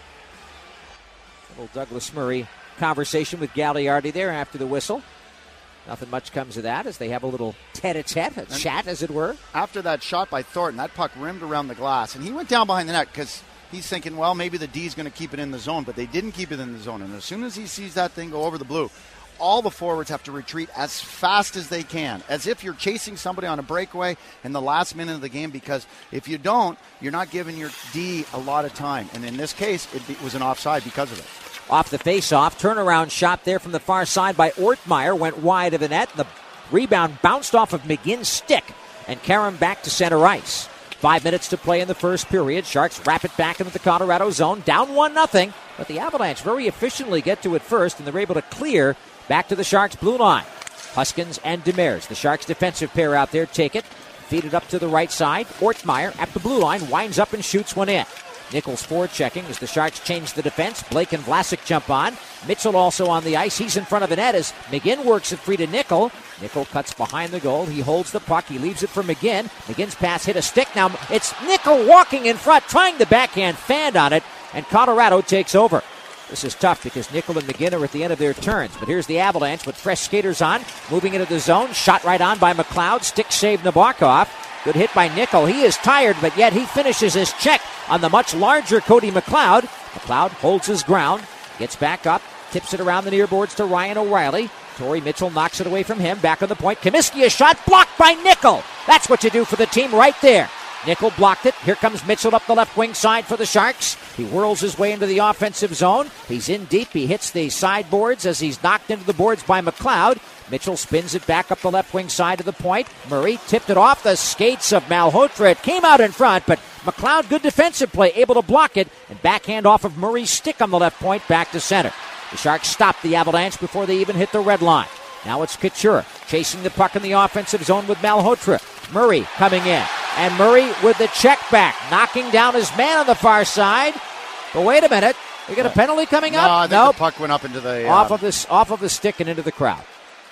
Little Douglas Murray conversation with Gagliardi there after the whistle. Nothing much comes of that as they have a little tete-a-tete, a chat, as it were. After that shot by Thornton, that puck rimmed around the glass, and he went down behind the net because he's thinking, well, maybe the D's going to keep it in the zone, but they didn't keep it in the zone. And as soon as he sees that thing go over the blue, all the forwards have to retreat as fast as they can, as if you're chasing somebody on a breakaway in the last minute of the game, because if you don't, you're not giving your D a lot of time. And in this case, it was an offside because of it. Off the face-off, turnaround shot there from the far side by Ortmeyer, went wide of the net. The rebound bounced off of McGinn's stick and carried him back to center ice. 5 minutes to play in the first period. Sharks wrap it back into the Colorado zone, down 1-0, but the Avalanche very efficiently get to it first, and they're able to clear back to the Sharks' blue line. Huskins and Demers, the Sharks' defensive pair out there, take it, feed it up to the right side. Ortmeyer at the blue line winds up and shoots one in. Nichols forechecking as the Sharks change the defense. Blake and Vlasic jump on. Mitchell also on the ice. He's in front of the net as McGinn works it free to Nickel. Nickel cuts behind the goal. He holds the puck. He leaves it for McGinn. McGinn's pass hit a stick. Now it's Nickel walking in front, trying the backhand fanned on it, and Colorado takes over. This is tough because Nickel and McGinn are at the end of their turns. But here's the Avalanche with fresh skaters on, moving into the zone. Shot right on by McLeod. Stick save Nabokov. Good hit by Nickel. He is tired, but yet he finishes his check on the much larger Cody McLeod. McLeod holds his ground, gets back up, tips it around the near boards to Ryan O'Reilly. Torrey Mitchell knocks it away from him. Back on the point. Comiskey, a shot blocked by Nickel. That's what you do for the team right there. Nickel blocked it. Here comes Mitchell up the left wing side for the Sharks. He whirls his way into the offensive zone. He's in deep. He hits the sideboards as he's knocked into the boards by McLeod. Mitchell spins it back up the left wing side of the point. Murray tipped it off the skates of Malhotra. It came out in front, but McLeod, good defensive play, able to block it, and backhand off of Murray's stick on the left point back to center. The Sharks stopped the Avalanche before they even hit the red line. Now it's Couture chasing the puck in the offensive zone with Malhotra. Murray coming in, and Murray with the check back, knocking down his man on the far side. But wait a minute, we got a penalty coming up? I think the puck went up into the off of the stick and into the crowd.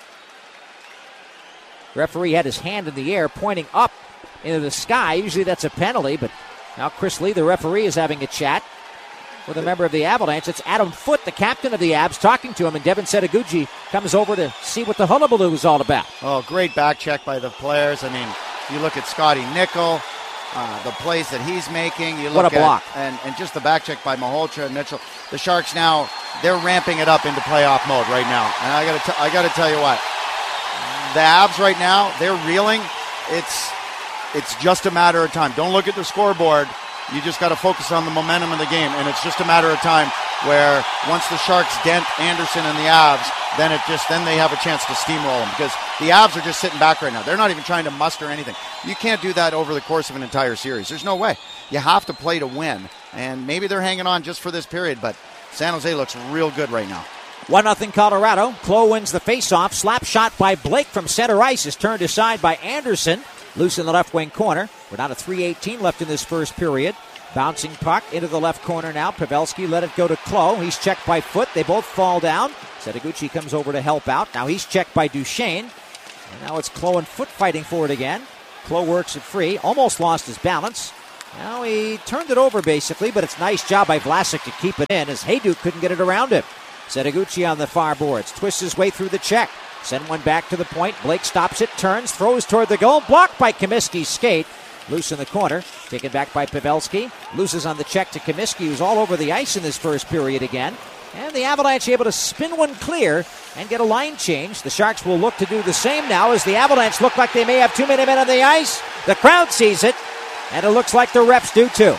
The referee had his hand in the air, pointing up into the sky. Usually that's a penalty, but now Chris Lee, the referee, is having a chat with a member of the Avalanche. It's Adam Foote, the captain of the Avs, talking to him, and Devin Setoguchi comes over to see what the hullabaloo is all about. Oh, great back check by the players. I mean, you look at Scotty Nickel, the plays that he's making. You look what a block. And just the back check by Malhotra and Mitchell. The Sharks now, they're ramping it up into playoff mode right now. And I got to tell you what, the Avs right now, they're reeling. It's just a matter of time. Don't look at the scoreboard. You just got to focus on the momentum of the game, and it's just a matter of time where once the Sharks dent Anderson and the Avs, then they have a chance to steamroll them, because the Avs are just sitting back right now. They're not even trying to muster anything. You can't do that over the course of an entire series. There's no way. You have to play to win, and maybe they're hanging on just for this period, but San Jose looks real good right now. 1-0 Colorado. Cloh wins the faceoff. Slap shot by Blake from center ice is turned aside by Anderson. Loose in the left wing corner. We're down to 3:18 left in this first period. Bouncing puck into the left corner now. Pavelski let it go to Cloh. He's checked by Foot. They both fall down. Setoguchi comes over to help out. Now he's checked by Duchesne. And now it's Cloh and Foot fighting for it again. Cloh works it free. Almost lost his balance. Now he turned it over basically, but it's a nice job by Vlasic to keep it in as Hejduk couldn't get it around him. Setoguchi on the far boards. Twists his way through the check. Send one back to the point. Blake stops it, turns, throws toward the goal. Blocked by Comiskey's skate. Loose in the corner. Taken back by Pavelski. Loses on the check to Comiskey, who's all over the ice in this first period again. And the Avalanche able to spin one clear and get a line change. The Sharks will look to do the same now as the Avalanche look like they may have too many men on the ice. The crowd sees it, and it looks like the refs do too.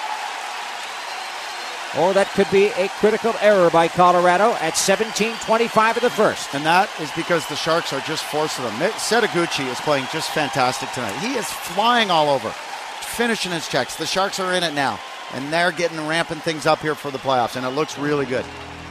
Or that could be a critical error by Colorado at 17:25 of the first. And that is because the Sharks are just forcing them. Setoguchi is playing just fantastic tonight. He is flying all over, finishing his checks. The Sharks are in it now, and they're ramping things up here for the playoffs, and it looks really good.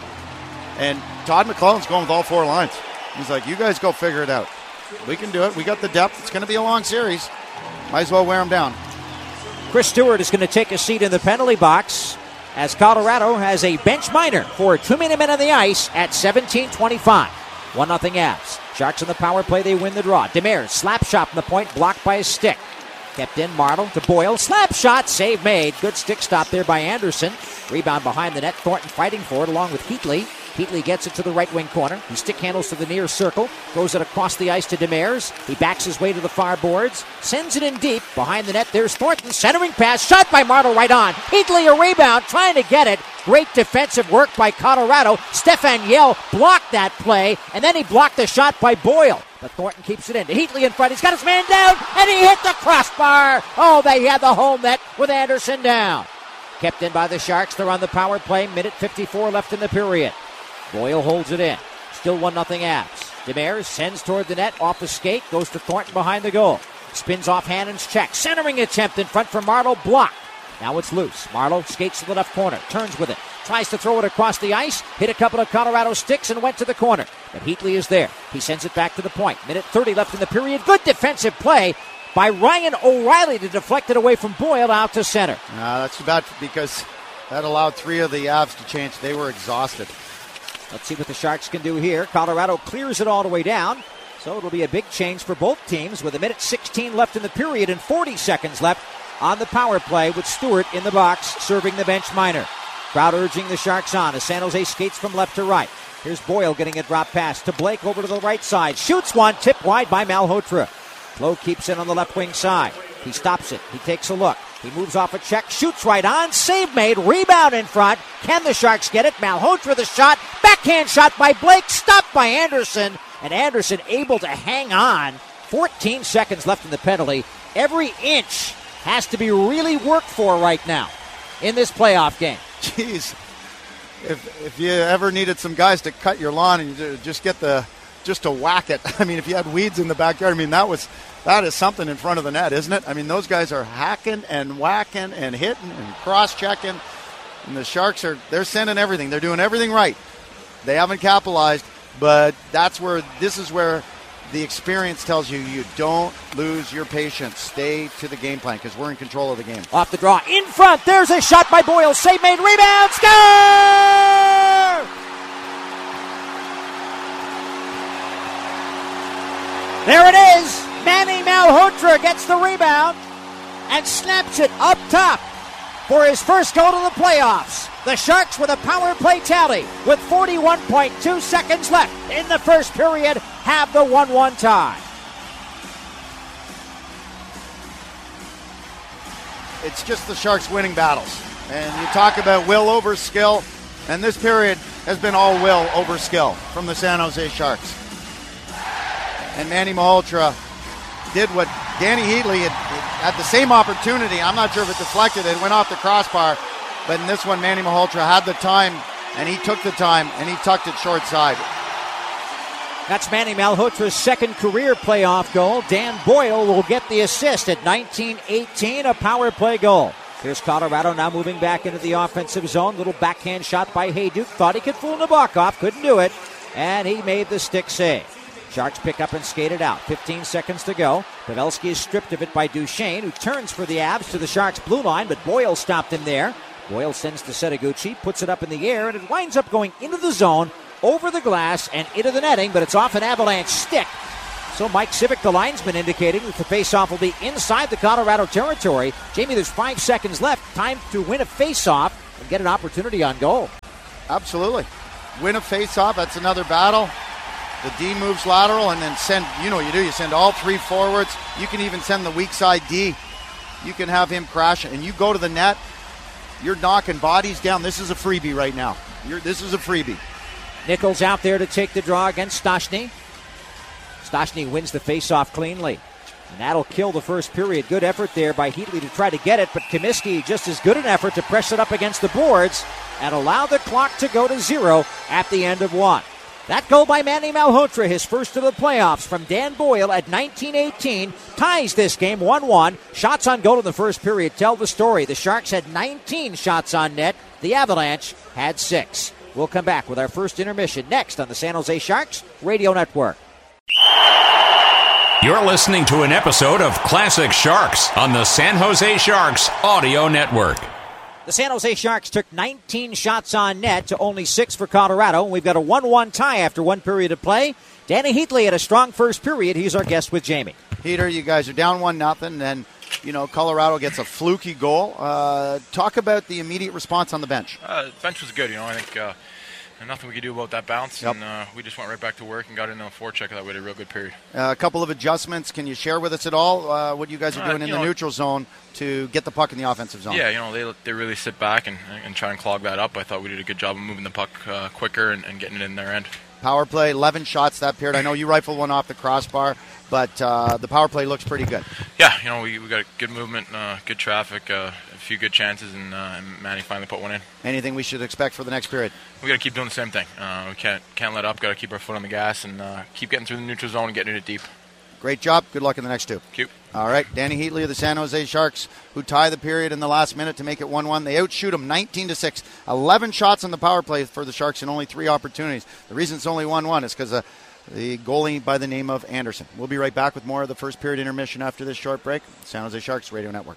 And Todd McLellan's going with all four lines. He's like, you guys go figure it out. We can do it. We got the depth. It's going to be a long series. Might as well wear them down. Chris Stewart is going to take a seat in the penalty box as Colorado has a bench minor for too many men on the ice at 17:25. 1-0 Avs. Sharks on the power play, they win the draw. Demers, slap shot from the point, blocked by a stick. Kept in, Martel to Boyle. Slap shot, save made. Good stick stop there by Anderson. Rebound behind the net. Thornton fighting for it along with Heatley. Heatley gets it to the right wing corner. He stick handles to the near circle. Throws it across the ice to Demers. He backs his way to the far boards. Sends it in deep. Behind the net, there's Thornton. Centering pass. Shot by Martel right on. Heatley a rebound. Trying to get it. Great defensive work by Colorado. Stefan Yell blocked that play. And then he blocked the shot by Boyle. But Thornton keeps it in. Heatley in front. He's got his man down. And he hit the crossbar. Oh, they had the home net with Anderson down. Kept in by the Sharks. They're on the power play. Minute 54 left in the period. Boyle holds it in. Still 1-0 Avs. Demers sends toward the net. Off the skate. Goes to Thornton behind the goal. Spins off Hannon's check. Centering attempt in front for Martel. Blocked. Now it's loose. Martel skates to the left corner. Turns with it. Tries to throw it across the ice. Hit a couple of Colorado sticks and went to the corner. But Heatley is there. He sends it back to the point. Minute 30 left in the period. Good defensive play by Ryan O'Reilly to deflect it away from Boyle out to center. That's too bad because that allowed three of the Avs to change. They were exhausted. Let's see what the Sharks can do here. Colorado clears it all the way down. So it'll be a big change for both teams with a minute 16 left in the period and 40 seconds left on the power play with Stewart in the box serving the bench minor. Crowd urging the Sharks on as San Jose skates from left to right. Here's Boyle getting a drop pass to Blake over to the right side. Shoots one, tipped wide by Malhotra. Cloh keeps it on the left wing side. He stops it. He takes a look. He moves off a check, shoots right on, save made, rebound in front. Can the Sharks get it? Malhotra the shot, backhand shot by Blake, stopped by Anderson, and Anderson able to hang on. 14 seconds left in the penalty. Every inch has to be really worked for right now in this playoff game. Jeez, if you ever needed some guys to cut your lawn and you just to whack it. I mean, if you had weeds in the backyard, I mean, that is something in front of the net, isn't it? I mean, those guys are hacking and whacking and hitting and cross-checking. And the Sharks they're sending everything. They're doing everything right. They haven't capitalized, but this is where the experience tells you don't lose your patience. Stay to the game plan because we're in control of the game. Off the draw, in front. There's a shot by Boyle. Save made, rebound, score! There it is. Manny Malhotra gets the rebound and snaps it up top for his first goal of the playoffs. The Sharks with a power play tally with 41.2 seconds left in the first period have the 1-1 tie. It's just the Sharks winning battles. And you talk about will over skill, and this period has been all will over skill from the San Jose Sharks. And Manny Malhotra did what Danny Heatley had the same opportunity. I'm not sure if it deflected. It went off the crossbar. But in this one, Manny Malhotra had the time, and he took the time, and he tucked it short side. That's Manny Malhotra's second career playoff goal. Dan Boyle will get the assist at 19:18, a power play goal. Here's Colorado now moving back into the offensive zone. Little backhand shot by Hejduk. Thought he could fool Nabokov. Couldn't do it. And he made the stick save. Sharks pick up and skate it out. 15 seconds to go. Pavelski is stripped of it by Duchesne, who turns for the Avs to the Sharks' blue line, but Boyle stopped him there. Boyle sends to Setoguchi, puts it up in the air, and it winds up going into the zone, over the glass, and into the netting, but it's off an Avalanche stick. So Mike Civic, the linesman, indicating that the faceoff will be inside the Colorado territory. Jamie, there's 5 seconds left. Time to win a faceoff and get an opportunity on goal. Absolutely. Win a faceoff. That's another battle. The D moves lateral and then send, you know what you do, you send all 3 forwards. You can even send the weak side D. You can have him crash and you go to the net. You're knocking bodies down. This is a freebie right now. This is a freebie. Nichols out there to take the draw against Stastny. Stastny wins the faceoff cleanly. And that'll kill the first period. Good effort there by Heatley to try to get it, but Comiskey just as good an effort to press it up against the boards and allow the clock to go to 0 at the end of 1. That goal by Manny Malhotra, his first of the playoffs from Dan Boyle at 1918, ties this game 1-1. Shots on goal in the first period tell the story. The Sharks had 19 shots on net. The Avalanche had 6. We'll come back with our first intermission next on the San Jose Sharks Radio Network. You're listening to an episode of Classic Sharks on the San Jose Sharks Audio Network. The San Jose Sharks took 19 shots on net to only 6 for Colorado. We've got a 1-1 tie after 1 period of play. Danny Heatley had a strong first period. He's our guest with Jamie. Peter, you guys are down 1-0, and Colorado gets a fluky goal. Talk about the immediate response on the bench. The bench was good. I think nothing we could do about that bounce, and we just went right back to work and got into a forecheck. That we had a real good period. A couple of adjustments. Can you share with us at all what you guys are doing in the neutral zone to get the puck in the offensive zone? Yeah, they really sit back and try and clog that up. I thought we did a good job of moving the puck quicker and getting it in their end. Power play, 11 shots that period. I know you rifled one off the crossbar, but the power play looks pretty good. Yeah, we got good movement, good traffic, a few good chances, and Manny finally put one in. Anything we should expect for the next period? We got to keep doing the same thing. We can't let up. Got to keep our foot on the gas and keep getting through the neutral zone and getting it deep. Great job. Good luck in the next 2. Cute. All right, Danny Heatley of the San Jose Sharks, who tie the period in the last minute to make it 1-1. They outshoot them 19-6. 11 shots on the power play for the Sharks and only 3 opportunities. The reason it's only 1-1 is because the goalie by the name of Anderson. We'll be right back with more of the first period intermission after this short break. San Jose Sharks Radio Network.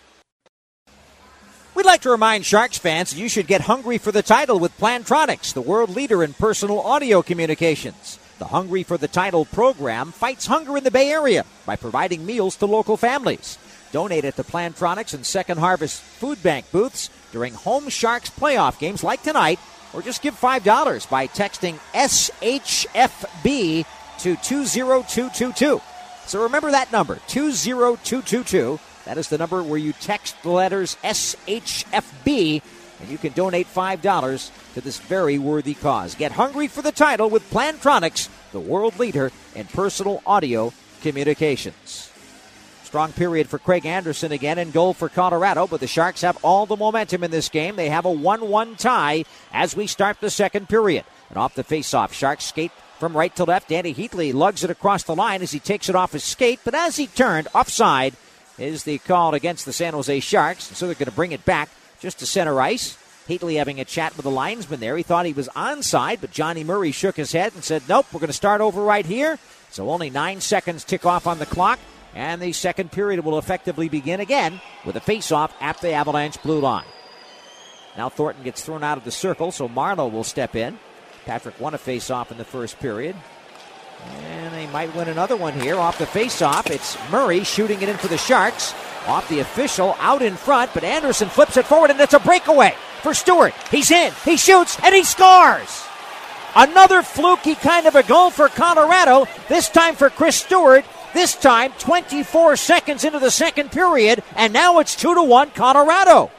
We'd like to remind Sharks fans that you should get hungry for the title with Plantronics, the world leader in personal audio communications. The Hungry for the Title program fights hunger in the Bay Area by providing meals to local families. Donate at the Plantronics and Second Harvest Food Bank booths during home Sharks playoff games like tonight, or just give $5 by texting SHFB to 20222. So remember that number, 20222. That is the number where you text the letters SHFB, and you can donate $5 to this very worthy cause. Get hungry for the title with Plantronics, the world leader in personal audio communications. Strong period for Craig Anderson again in goal for Colorado, but the Sharks have all the momentum in this game. They have a 1-1 tie as we start the second period. And off the faceoff, Sharks skate from right to left. Danny Heatley lugs it across the line as he takes it off his skate, but as he turned, offside is the call against the San Jose Sharks, so they're going to bring it back just to center ice. Heatley having a chat with the linesman there. He thought he was onside, but Johnny Murray shook his head and said, nope, we're going to start over right here. So only 9 seconds tick off on the clock, and the second period will effectively begin again with a face-off at the Avalanche blue line. Now Thornton gets thrown out of the circle, so Marleau will step in. Patrick won a face-off in the first period. And they might win another one here off the face-off. It's Murray shooting it in for the Sharks. Off the official, out in front, but Anderson flips it forward, and it's a breakaway for Stewart. He's in, he shoots, and he scores! Another fluky kind of a goal for Colorado, this time for Chris Stewart. This time, 24 seconds into the second period, and now it's 2-1 Colorado.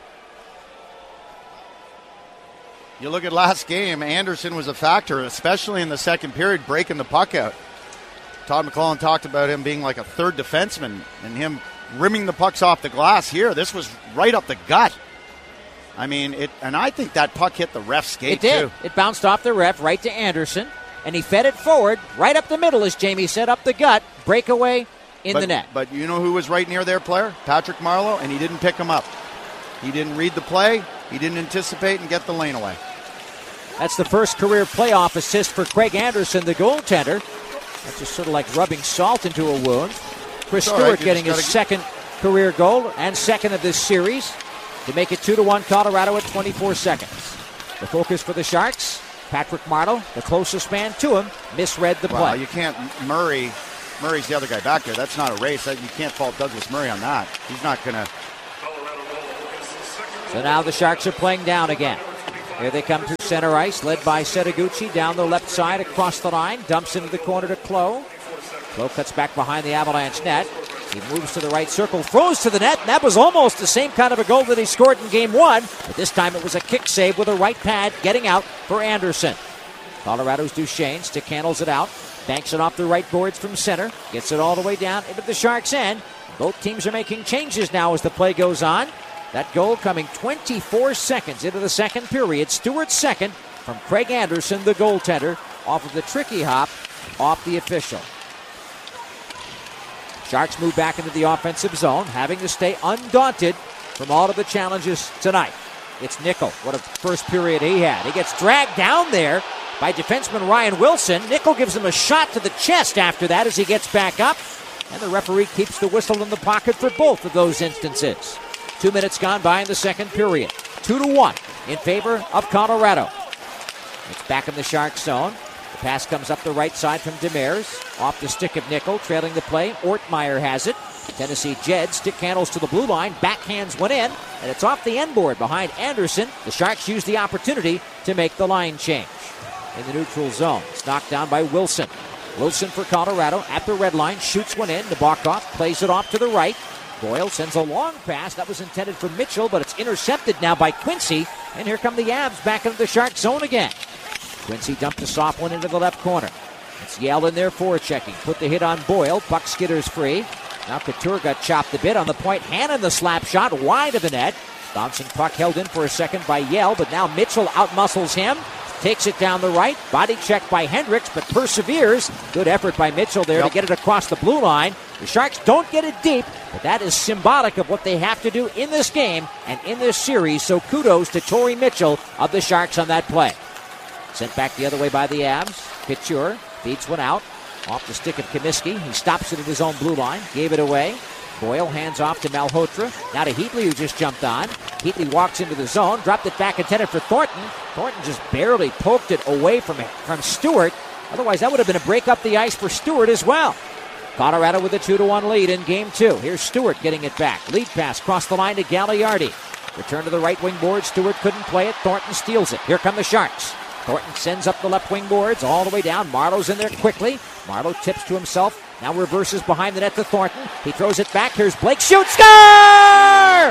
You look at last game, Anderson was a factor, especially in the second period, breaking the puck out. Todd McLellan talked about him being like a third defenseman and him rimming the pucks off the glass here. This was right up the gut. I mean, and I think that puck hit the ref's skate, it did. Too. It bounced off the ref right to Anderson, and he fed it forward, right up the middle, as Jamie said, up the gut, breakaway in the net. But you know who was right near their player? Patrick Marleau, and he didn't pick him up. He didn't read the play. He didn't anticipate and get the lane away. That's the first career playoff assist for Craig Anderson, the goaltender. That's just sort of like rubbing salt into a wound. Chris Stewart getting his second career goal and second of this series to make it 2-1 Colorado at 24 seconds. The focus for the Sharks, Patrick Marleau, the closest man to him, misread the play. Well, you can't, Murray's the other guy back there. That's not a race. You can't fault Douglas Murray on that. He's not going to. So now the Sharks are playing down again. Here they come to center ice, led by Setoguchi down the left side across the line, dumps into the corner to Cloh. Cloh cuts back behind the Avalanche net. He moves to the right circle, throws to the net, and that was almost the same kind of a goal that he scored in Game 1, but this time it was a kick save with a right pad getting out for Anderson. Colorado's Duchesne stick handles it out, banks it off the right boards from center, gets it all the way down into the Sharks' end. Both teams are making changes now as the play goes on. That goal coming 24 seconds into the second period. Stewart's second from Craig Anderson, the goaltender, off of the tricky hop off the official. Sharks move back into the offensive zone, having to stay undaunted from all of the challenges tonight. It's Nickel. What a first period he had. He gets dragged down there by defenseman Ryan Wilson. Nickel gives him a shot to the chest after that as he gets back up. And the referee keeps the whistle in the pocket for both of those instances. 2 minutes gone by in the second period. 2-1 in favor of Colorado. It's back in the Sharks zone. The pass comes up the right side from Demers. Off the stick of Nickel, trailing the play. Ortmeyer has it. Tennessee Jed stick handles to the blue line. Backhands one in, and it's off the end board behind Anderson. The Sharks use the opportunity to make the line change. In the neutral zone, it's knocked down by Wilson. Wilson for Colorado at the red line. Shoots one in. Nabokov plays it off to the right. Boyle sends a long pass. That was intended for Mitchell, but it's intercepted now by Quincy. And here come the Avs back into the Shark zone again. Quincy dumped a soft one into the left corner. It's Yell in there forechecking. Put the hit on Boyle. Puck skitters free. Now Couture got chopped a bit on the point. Hannon the slap shot wide of the net. Bouncing puck held in for a second by Yell, but now Mitchell outmuscles him. Takes it down the right. Body check by Hendricks, but perseveres. Good effort by Mitchell there to get it across the blue line. The Sharks don't get it deep, but that is symbolic of what they have to do in this game and in this series. So kudos to Torrey Mitchell of the Sharks on that play. Sent back the other way by the Avs. Couture feeds one out. Off the stick of Comiskey. He stops it at his own blue line. Gave it away. Boyle hands off to Malhotra. Now to Heatley, who just jumped on. Heatley walks into the zone. Dropped it back intended for Thornton. Thornton just barely poked it away from Stewart. Otherwise, that would have been a break up the ice for Stewart as well. Colorado with a 2-1 lead in Game 2. Here's Stewart getting it back. Lead pass across the line to Gagliardi. Return to the right wing board. Stewart couldn't play it. Thornton steals it. Here come the Sharks. Thornton sends up the left wing boards all the way down. Marlowe's in there quickly. Marleau tips to himself. Now reverses behind the net to Thornton. He throws it back. Here's Blake. Shoots. Score!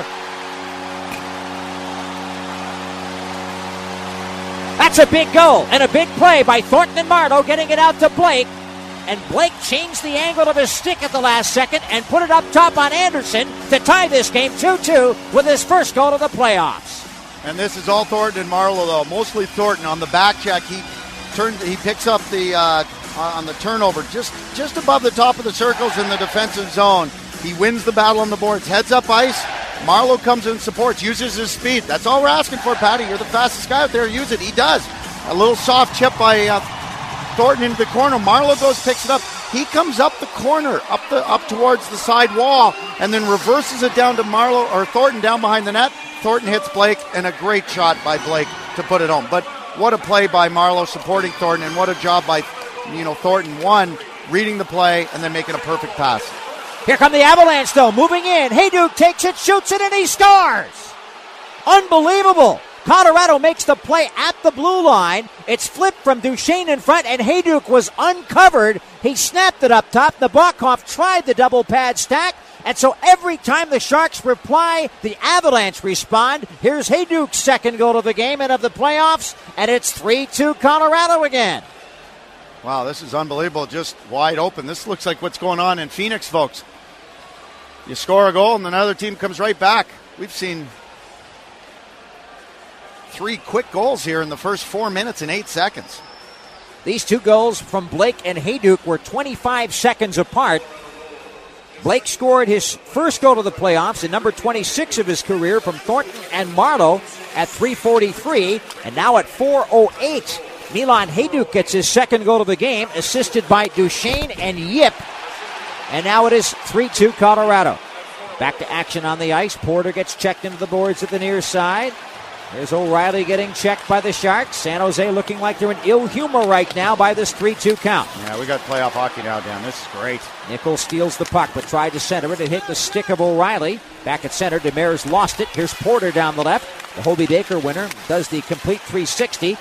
That's a big goal and a big play by Thornton and Marleau getting it out to Blake. And Blake changed the angle of his stick at the last second and put it up top on Anderson to tie this game 2-2 with his first goal of the playoffs. And this is all Thornton and Marleau, though. Mostly Thornton on the back check. He picks up the on the turnover just above the top of the circles in the defensive zone. He wins the battle on the boards. Heads up ice. Marleau comes in and supports. Uses his speed. That's all we're asking for, Patty. You're the fastest guy out there. Use it. He does. A little soft chip by Thornton into the corner. Marleau goes, picks it up. He comes up the corner, up towards the side wall, and then reverses it down to Marleau or Thornton down behind the net. Thornton hits Blake, and a great shot by Blake to put it home. But what a play by Marleau supporting Thornton, and what a job by Thornton, one, reading the play and then making a perfect pass. Here come the Avalanche, though, moving in. Hayduk takes it, shoots it, and he scores! Unbelievable! Colorado makes the play at the blue line. It's flipped from Duchesne in front, and Hayduk was uncovered. He snapped it up top. Nabokov tried the double pad stack. And so every time the Sharks reply, the Avalanche respond. Here's Hayduk's second goal of the game and of the playoffs, and it's 3-2 Colorado again. Wow, this is unbelievable. Just wide open. This looks like what's going on in Phoenix, folks. You score a goal, and another team comes right back. We've seen 3 quick goals here in the first 4 minutes and 8 seconds. These 2 goals from Blake and Hayduk were 25 seconds apart. Blake scored his first goal of the playoffs and number 26 of his career from Thornton and Marlowe at 3:43. And now at 4:08, Milan Hajduk gets his second goal of the game, assisted by Duchesne and Yip. And now it is 3-2 Colorado. Back to action on the ice. Porter gets checked into the boards at the near side. There's O'Reilly getting checked by the Sharks. San Jose looking like they're in ill humor right now by this 3-2 count. Yeah, we got playoff hockey now, Dan. This is great. Nichols steals the puck, but tried to center it. It hit the stick of O'Reilly. Back at center, Demers lost it. Here's Porter down the left. The Hobey Baker winner does the complete 360.